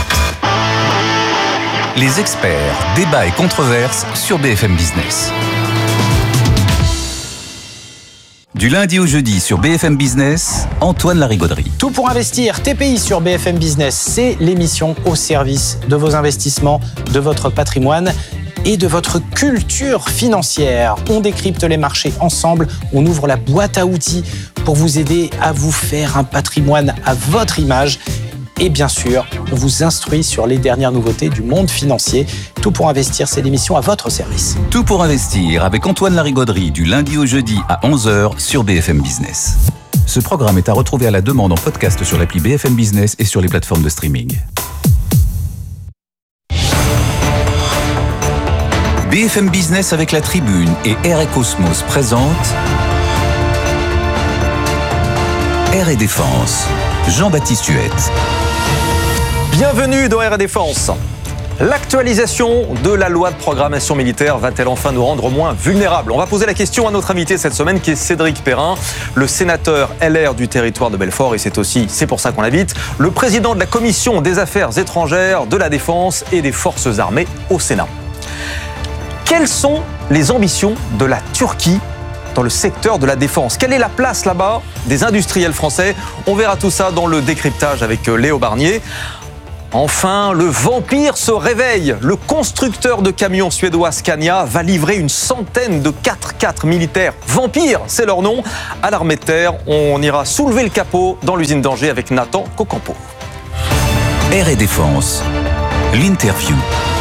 Les experts, débats et controverses sur B F M Business. Du lundi au jeudi sur B F M Business, Antoine Larigauderie. Tout pour investir, T P I sur B F M Business, c'est l'émission au service de vos investissements, de votre patrimoine et de votre culture financière. On décrypte les marchés ensemble, on ouvre la boîte à outils pour vous aider à vous faire un patrimoine à votre image et bien sûr, vous instruit sur les dernières nouveautés du monde financier. Tout pour investir, c'est l'émission à votre service. Tout pour investir avec Antoine Larigauderie du lundi au jeudi à onze heures sur B F M Business. Ce programme est à retrouver à la demande en podcast sur l'appli B F M Business et sur les plateformes de streaming. B F M Business avec la Tribune et Air et Cosmos présente Air et Défense. Jean-Baptiste Huette. Bienvenue dans Air et Défense. L'actualisation de la loi de programmation militaire va-t-elle enfin nous rendre moins vulnérables ? On va poser la question à notre invité cette semaine qui est Cédric Perrin, le sénateur L R du territoire de Belfort et c'est aussi, c'est pour ça qu'on l'invite, le président de la commission des affaires étrangères, de la défense et des forces armées au Sénat. Quelles sont les ambitions de la Turquie dans le secteur de la défense? Quelle est la place là-bas des industriels français? On verra tout ça dans le décryptage avec Léo Barnier. Enfin, le vampire se réveille. Le constructeur de camions suédois Scania va livrer une centaine de quatre quatre militaires vampires, c'est leur nom, à l'armée de terre. On ira soulever le capot dans l'usine d'Angers avec Nathan Cocampo. Air et Défense, l'interview.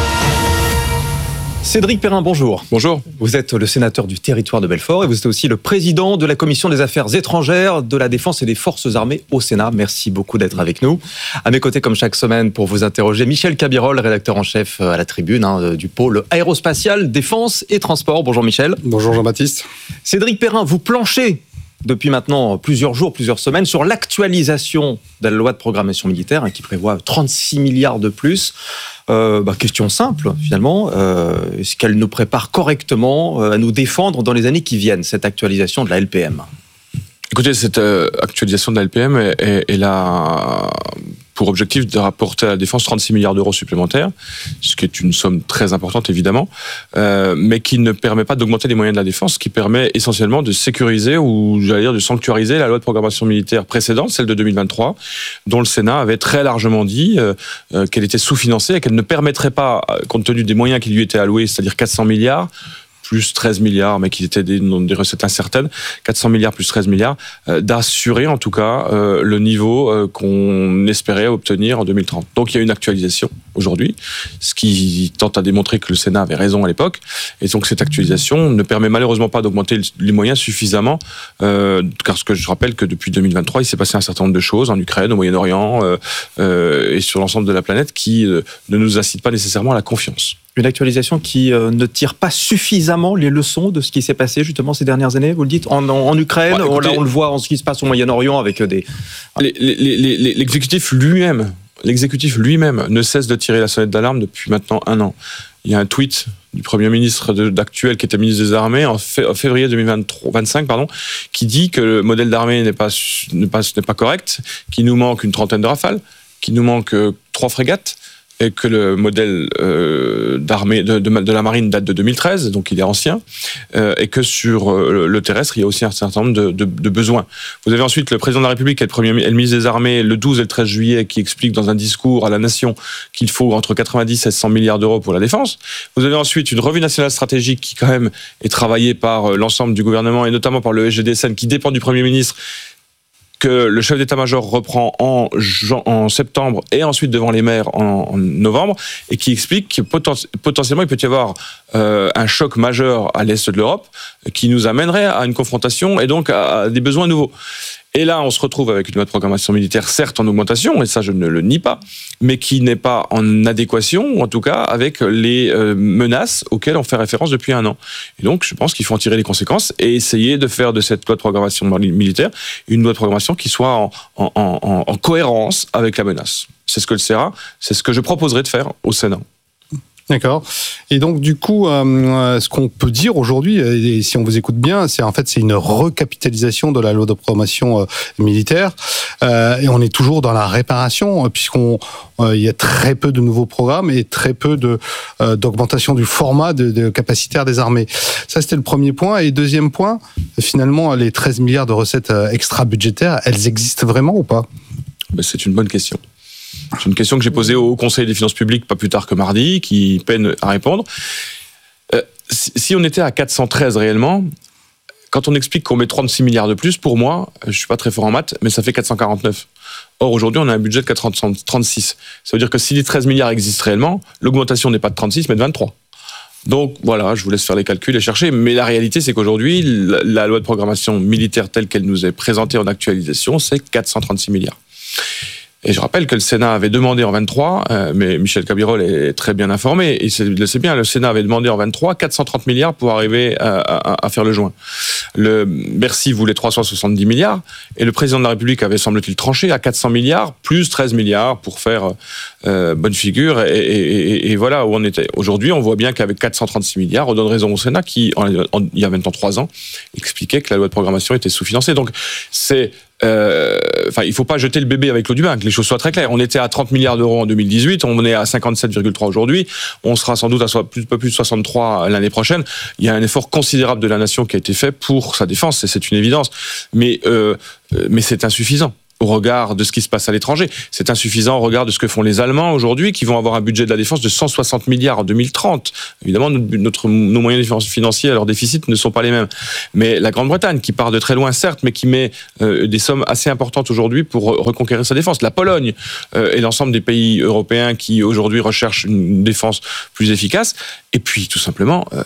Cédric Perrin, bonjour. Bonjour. Vous êtes le sénateur du territoire de Belfort et vous êtes aussi le président de la commission des affaires étrangères, de la défense et des forces armées au Sénat. Merci beaucoup d'être avec nous. À mes côtés, comme chaque semaine, pour vous interroger, Michel Cabirol, rédacteur en chef à la Tribune hein, du pôle aérospatial, défense et transport. Bonjour Michel. Bonjour Jean-Baptiste. Cédric Perrin, vous planchez depuis maintenant plusieurs jours, plusieurs semaines, sur l'actualisation de la loi de programmation militaire hein, qui prévoit trente-six milliards de plus. Euh, bah, question simple, finalement. Euh, est-ce qu'elle nous prépare correctement euh, à nous défendre dans les années qui viennent, cette actualisation de la L P M ? Écoutez, cette euh, actualisation de la L P M est, est, est là pour objectif de rapporter à la défense trente-six milliards d'euros supplémentaires, ce qui est une somme très importante évidemment, euh, mais qui ne permet pas d'augmenter les moyens de la défense, qui permet essentiellement de sécuriser ou j'allais dire de sanctuariser la loi de programmation militaire précédente, celle de deux mille vingt-trois, dont le Sénat avait très largement dit euh, euh, qu'elle était sous-financée et qu'elle ne permettrait pas, compte tenu des moyens qui lui étaient alloués, c'est-à-dire quatre cents milliards, plus treize milliards, mais qui étaient des, des recettes incertaines, quatre cents milliards plus treize milliards, euh, d'assurer en tout cas euh, le niveau euh, qu'on espérait obtenir en deux mille trente. Donc il y a une actualisation aujourd'hui, ce qui tente à démontrer que le Sénat avait raison à l'époque, et donc cette actualisation ne permet malheureusement pas d'augmenter les moyens suffisamment, euh, car ce que je rappelle que depuis deux mille vingt-trois, il s'est passé un certain nombre de choses en Ukraine, au Moyen-Orient euh, euh, et sur l'ensemble de la planète qui euh, ne nous incitent pas nécessairement à la confiance. Une actualisation qui euh, ne tire pas suffisamment les leçons de ce qui s'est passé justement ces dernières années, vous le dites, en, en, en Ukraine, bah, écoutez, là on le voit en ce qui se passe au Moyen-Orient avec des... Les, les, les, les, l'exécutif lui-même, l'exécutif lui-même ne cesse de tirer la sonnette d'alarme depuis maintenant un an. Il y a un tweet du Premier ministre de, d'actuel qui était ministre des Armées en, fait, en février deux mille vingt-cinq, pardon, qui dit que le modèle d'armée n'est pas, n'est pas, n'est pas correct, qu'il nous manque une trentaine de Rafales, qu'il nous manque euh, trois frégates, et que le modèle euh, d'armée de, de, de la marine date de deux mille treize, donc il est ancien, euh, et que sur euh, le terrestre, il y a aussi un certain nombre de, de, de besoins. Vous avez ensuite le président de la République et le, premier, et le ministre des Armées le douze et le treize juillet qui expliquent dans un discours à la nation qu'il faut entre quatre-vingt-dix et cent milliards d'euros pour la défense. Vous avez ensuite une revue nationale stratégique qui quand même est travaillée par l'ensemble du gouvernement et notamment par le S G D S N qui dépend du Premier ministre, que le chef d'état-major reprend en, en septembre et ensuite devant les maires en, en novembre, et qui explique que poten- potentiellement il peut y avoir euh, un choc majeur à l'est de l'Europe qui nous amènerait à une confrontation et donc à, à des besoins nouveaux. Et là, on se retrouve avec une loi de programmation militaire, certes en augmentation, et ça je ne le nie pas, mais qui n'est pas en adéquation, ou en tout cas avec les euh, menaces auxquelles on fait référence depuis un an. Et donc, je pense qu'il faut en tirer les conséquences et essayer de faire de cette loi de programmation militaire une loi de programmation qui soit en, en, en, en cohérence avec la menace. C'est ce que le Sénat, c'est ce que je proposerai de faire au Sénat. D'accord. Et donc du coup, euh, ce qu'on peut dire aujourd'hui, et si on vous écoute bien, c'est en fait c'est une recapitalisation de la loi de programmation euh, militaire, euh, et on est toujours dans la réparation puisqu'on euh, il y a très peu de nouveaux programmes et très peu de euh, d'augmentation du format de, de capacitaire des armées. Ça c'était le premier point. Et deuxième point, finalement les treize milliards de recettes extra-budgétaires, elles existent vraiment ou pas ? Ben, c'est une bonne question. C'est une question que j'ai posée au Conseil des finances publiques pas plus tard que mardi, qui peine à répondre. Euh, si, si on était à quatre cent treize réellement, quand on explique qu'on met trente-six milliards de plus, pour moi, je suis pas très fort en maths, mais ça fait quatre cent quarante-neuf. Or, aujourd'hui, on a un budget de quatre cent trente-six. Ça veut dire que si les treize milliards existent réellement, l'augmentation n'est pas de trente-six, mais de vingt-trois. Donc voilà, je vous laisse faire les calculs et chercher. Mais la réalité, c'est qu'aujourd'hui, la, la loi de programmation militaire telle qu'elle nous est présentée en actualisation, c'est quatre cent trente-six milliards. Et je rappelle que le Sénat avait demandé en vingt-trois, euh, mais Michel Cabirol est très bien informé, il le sait bien, le Sénat avait demandé en vingt-trois quatre cent trente milliards pour arriver à, à, à faire le joint. Le Bercy voulait trois cent soixante-dix milliards, et le président de la République avait, semble-t-il, tranché à quatre cents milliards, plus treize milliards pour faire euh, bonne figure, et, et, et, et voilà où on était. Aujourd'hui, on voit bien qu'avec quatre cent trente-six milliards, on donne raison au Sénat qui, en, en, il y a maintenant trois ans, expliquait que la loi de programmation était sous-financée. Donc, c'est... Euh, enfin, il faut pas jeter le bébé avec l'eau du bain, que les choses soient très claires. On était à trente milliards d'euros en deux mille dix-huit, on est à cinquante-sept virgule trois aujourd'hui, on sera sans doute à plus, peu plus de soixante-trois l'année prochaine. Il y a un effort considérable de la nation qui a été fait pour sa défense, et c'est une évidence. Mais, euh, mais c'est insuffisant au regard de ce qui se passe à l'étranger. C'est insuffisant au regard de ce que font les Allemands aujourd'hui, qui vont avoir un budget de la défense de cent soixante milliards en deux mille trente. Évidemment, notre, notre, nos moyens financiers, leurs déficits ne sont pas les mêmes. Mais la Grande-Bretagne, qui part de très loin, certes, mais qui met euh, des sommes assez importantes aujourd'hui pour reconquérir sa défense. La Pologne euh, et l'ensemble des pays européens qui aujourd'hui recherchent une défense plus efficace. Et puis, tout simplement, euh,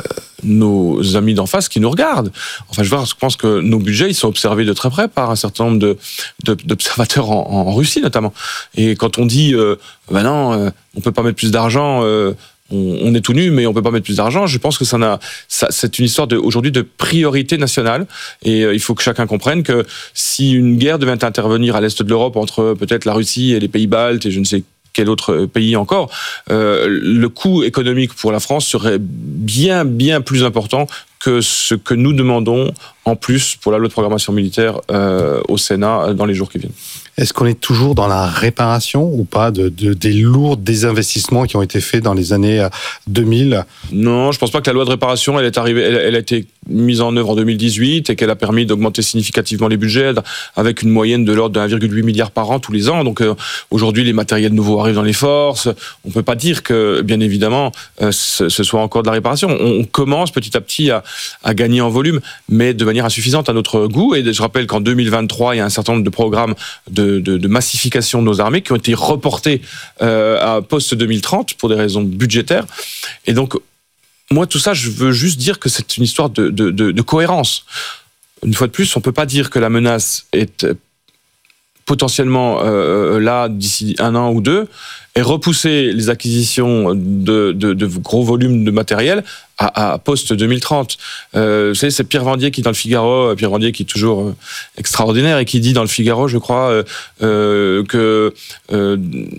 nos amis d'en face qui nous regardent. Enfin, je pense que nos budgets, ils sont observés de très près par un certain nombre de, de, d'observateurs en, en Russie, notamment. Et quand on dit, euh, ben non, euh, on peut pas mettre plus d'argent, euh, on, on est tout nu, mais on peut pas mettre plus d'argent, je pense que ça n'a, ça, c'est une histoire de, aujourd'hui de priorité nationale. Et euh, il faut que chacun comprenne que si une guerre devait intervenir à l'est de l'Europe entre peut-être la Russie et les pays baltes et je ne sais quel autre pays encore, euh, le coût économique pour la France serait bien, bien plus important que ce que nous demandons en plus pour la loi de programmation militaire euh, au Sénat dans les jours qui viennent. Est-ce qu'on est toujours dans la réparation ou pas de, de, des lourds désinvestissements qui ont été faits dans les années deux mille ? Non, je pense pas que la loi de réparation, elle est arrivée, elle, elle a été mise en œuvre en deux mille dix-huit et qu'elle a permis d'augmenter significativement les budgets avec une moyenne de l'ordre de un virgule huit milliard par an tous les ans. Donc euh, aujourd'hui, les matériels nouveaux arrivent dans les forces. On peut pas dire que, bien évidemment, euh, ce, ce soit encore de la réparation. On, on commence petit à petit à, à gagner en volume, mais de manière insuffisante à notre goût. Et je rappelle qu'en deux mille vingt-trois, il y a un certain nombre de programmes de, de, de massification de nos armées qui ont été reportés euh, à post deux mille trente pour des raisons budgétaires. Et donc, moi, tout ça, je veux juste dire que c'est une histoire de, de, de, de cohérence. Une fois de plus, on ne peut pas dire que la menace est potentiellement euh, là d'ici un an ou deux et repousser les acquisitions de, de, de gros volumes de matériel à, à post deux mille trente. Euh, vous savez, c'est Pierre Vendier qui, dans le Figaro, Pierre Vendier qui est toujours euh, extraordinaire et qui dit dans le Figaro, je crois, euh, euh, que euh,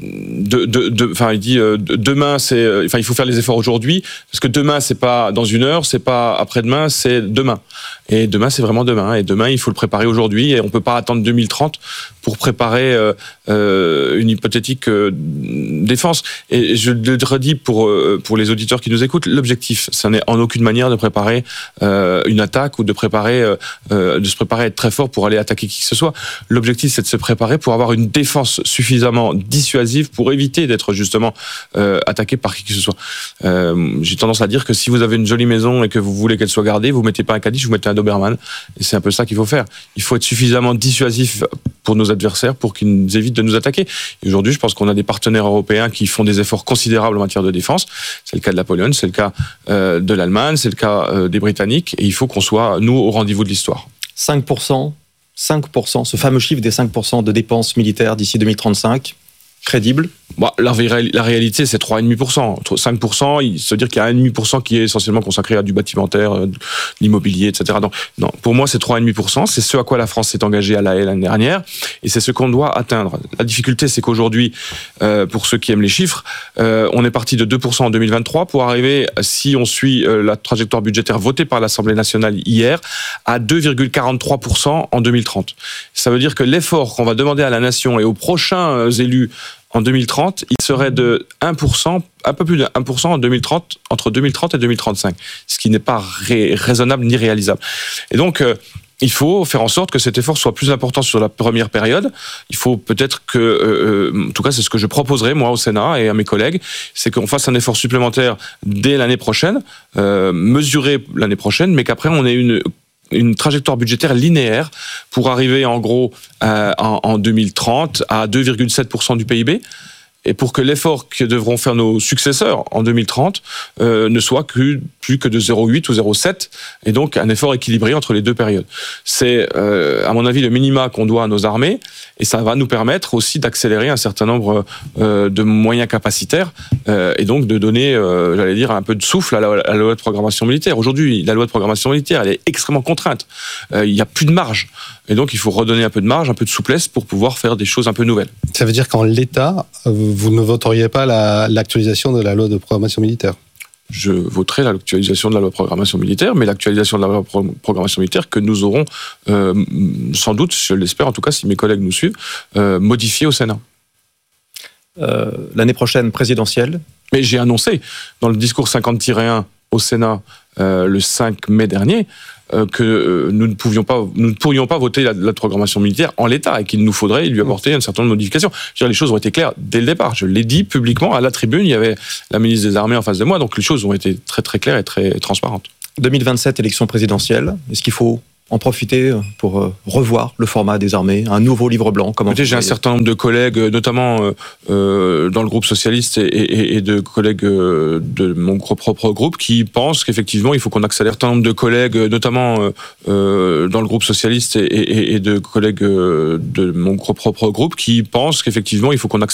de, de, de, enfin, il dit euh, demain, c'est, enfin, il faut faire les efforts aujourd'hui parce que demain, c'est pas dans une heure, c'est pas après-demain, c'est demain. Et demain, c'est vraiment demain. Et demain, il faut le préparer aujourd'hui et on peut pas attendre deux mille trente pour préparer euh, euh, une hypothétique euh, défense. Et je le redis pour euh, pour les auditeurs qui nous écoutent, l'objectif, ça n'est en aucune manière de préparer euh, une attaque ou de préparer euh, euh, de se préparer à être très fort pour aller attaquer qui que ce soit. L'objectif, c'est de se préparer pour avoir une défense suffisamment dissuasive pour éviter d'être justement euh, attaqué par qui que ce soit. Euh, j'ai tendance à dire que si vous avez une jolie maison et que vous voulez qu'elle soit gardée, vous mettez pas un Kaddish, vous mettez un Doberman. Et c'est un peu ça qu'il faut faire. Il faut être suffisamment dissuasif pour nos adversaires pour qu'ils nous évitent de nous attaquer. Et aujourd'hui, je pense qu'on a des partenaires européens qui font des efforts considérables en matière de défense. C'est le cas de la Pologne, c'est le cas euh, de l'Allemagne, c'est le cas euh, des Britanniques. Et il faut qu'on soit, nous, au rendez-vous de l'histoire. cinq pour cent, cinq pour cent, ce fameux chiffre des cinq pour cent de dépenses militaires d'ici deux mille trente-cinq, crédible ? Bah, la, la réalité, c'est trois virgule cinq pour cent. cinq pour cent, il se dire qu'il y a un virgule cinq pour cent qui est essentiellement consacré à du bâtimentaire, de l'immobilier, et cetera. Donc, non, pour moi, c'est trois virgule cinq pour cent. C'est ce à quoi la France s'est engagée à La Haye l'année dernière. Et c'est ce qu'on doit atteindre. La difficulté, c'est qu'aujourd'hui, euh, pour ceux qui aiment les chiffres, euh, on est parti de deux pour cent en deux mille vingt-trois pour arriver, si on suit euh, la trajectoire budgétaire votée par l'Assemblée nationale hier, à deux virgule quarante-trois pour cent en deux mille trente. Ça veut dire que l'effort qu'on va demander à la nation et aux prochains élus en deux mille trente, il serait de un pour cent, un peu plus de un pour cent en deux mille trente, entre deux mille trente et deux mille trente-cinq, ce qui n'est pas ré- raisonnable ni réalisable. Et donc, euh, il faut faire en sorte que cet effort soit plus important sur la première période. Il faut peut-être que, euh, en tout cas, c'est ce que je proposerai, moi, au Sénat et à mes collègues, c'est qu'on fasse un effort supplémentaire dès l'année prochaine, euh, mesuré l'année prochaine, mais qu'après, on ait une une trajectoire budgétaire linéaire pour arriver en gros euh, en, en deux mille trente à deux virgule sept pour cent du P I B. Et pour que l'effort que devront faire nos successeurs en deux mille trente euh, ne soit que, plus que de zéro virgule huit ou zéro virgule sept, et donc un effort équilibré entre les deux périodes. C'est, euh, à mon avis, le minima qu'on doit à nos armées, et ça va nous permettre aussi d'accélérer un certain nombre euh, de moyens capacitaires, euh, et donc de donner, euh, j'allais dire, un peu de souffle à la, à la loi de programmation militaire. Aujourd'hui, la loi de programmation militaire, elle est extrêmement contrainte. Euh, il n'y a plus de marge. Et donc, il faut redonner un peu de marge, un peu de souplesse pour pouvoir faire des choses un peu nouvelles. Ça veut dire qu'en l'état, vous ne voteriez pas la, l'actualisation de la loi de programmation militaire ? Je voterai l'actualisation de la loi de programmation militaire, mais l'actualisation de la loi de programmation militaire que nous aurons euh, sans doute, je l'espère en tout cas, si mes collègues nous suivent, euh, modifiée au Sénat. Euh, l'année prochaine, présidentielle. Mais j'ai annoncé dans le discours cinquante tiret un au Sénat euh, le cinq mai dernier euh, que euh, nous ne pouvions pas, nous ne pourrions pas voter la, la programmation militaire en l'état et qu'il nous faudrait lui apporter un certain nombre de modifications. Je veux dire, les choses ont été claires dès le départ. Je l'ai dit publiquement à la tribune. Il y avait la ministre des Armées en face de moi, donc les choses ont été très très claires et très transparentes. deux mille vingt-sept, élection présidentielle. Est-ce qu'il faut en profiter pour revoir le format des armées, un nouveau livre blanc? Comment Écoutez, j'ai un certain nombre de collègues, notamment euh, dans le groupe socialiste et, et, et de collègues de mon propre groupe, qui pensent qu'effectivement il faut qu'on accélère. Un certain nombre de collègues, notamment euh, dans le groupe socialiste et, et, et de collègues de mon propre groupe, qui pensent qu'effectivement il faut qu'on accélère.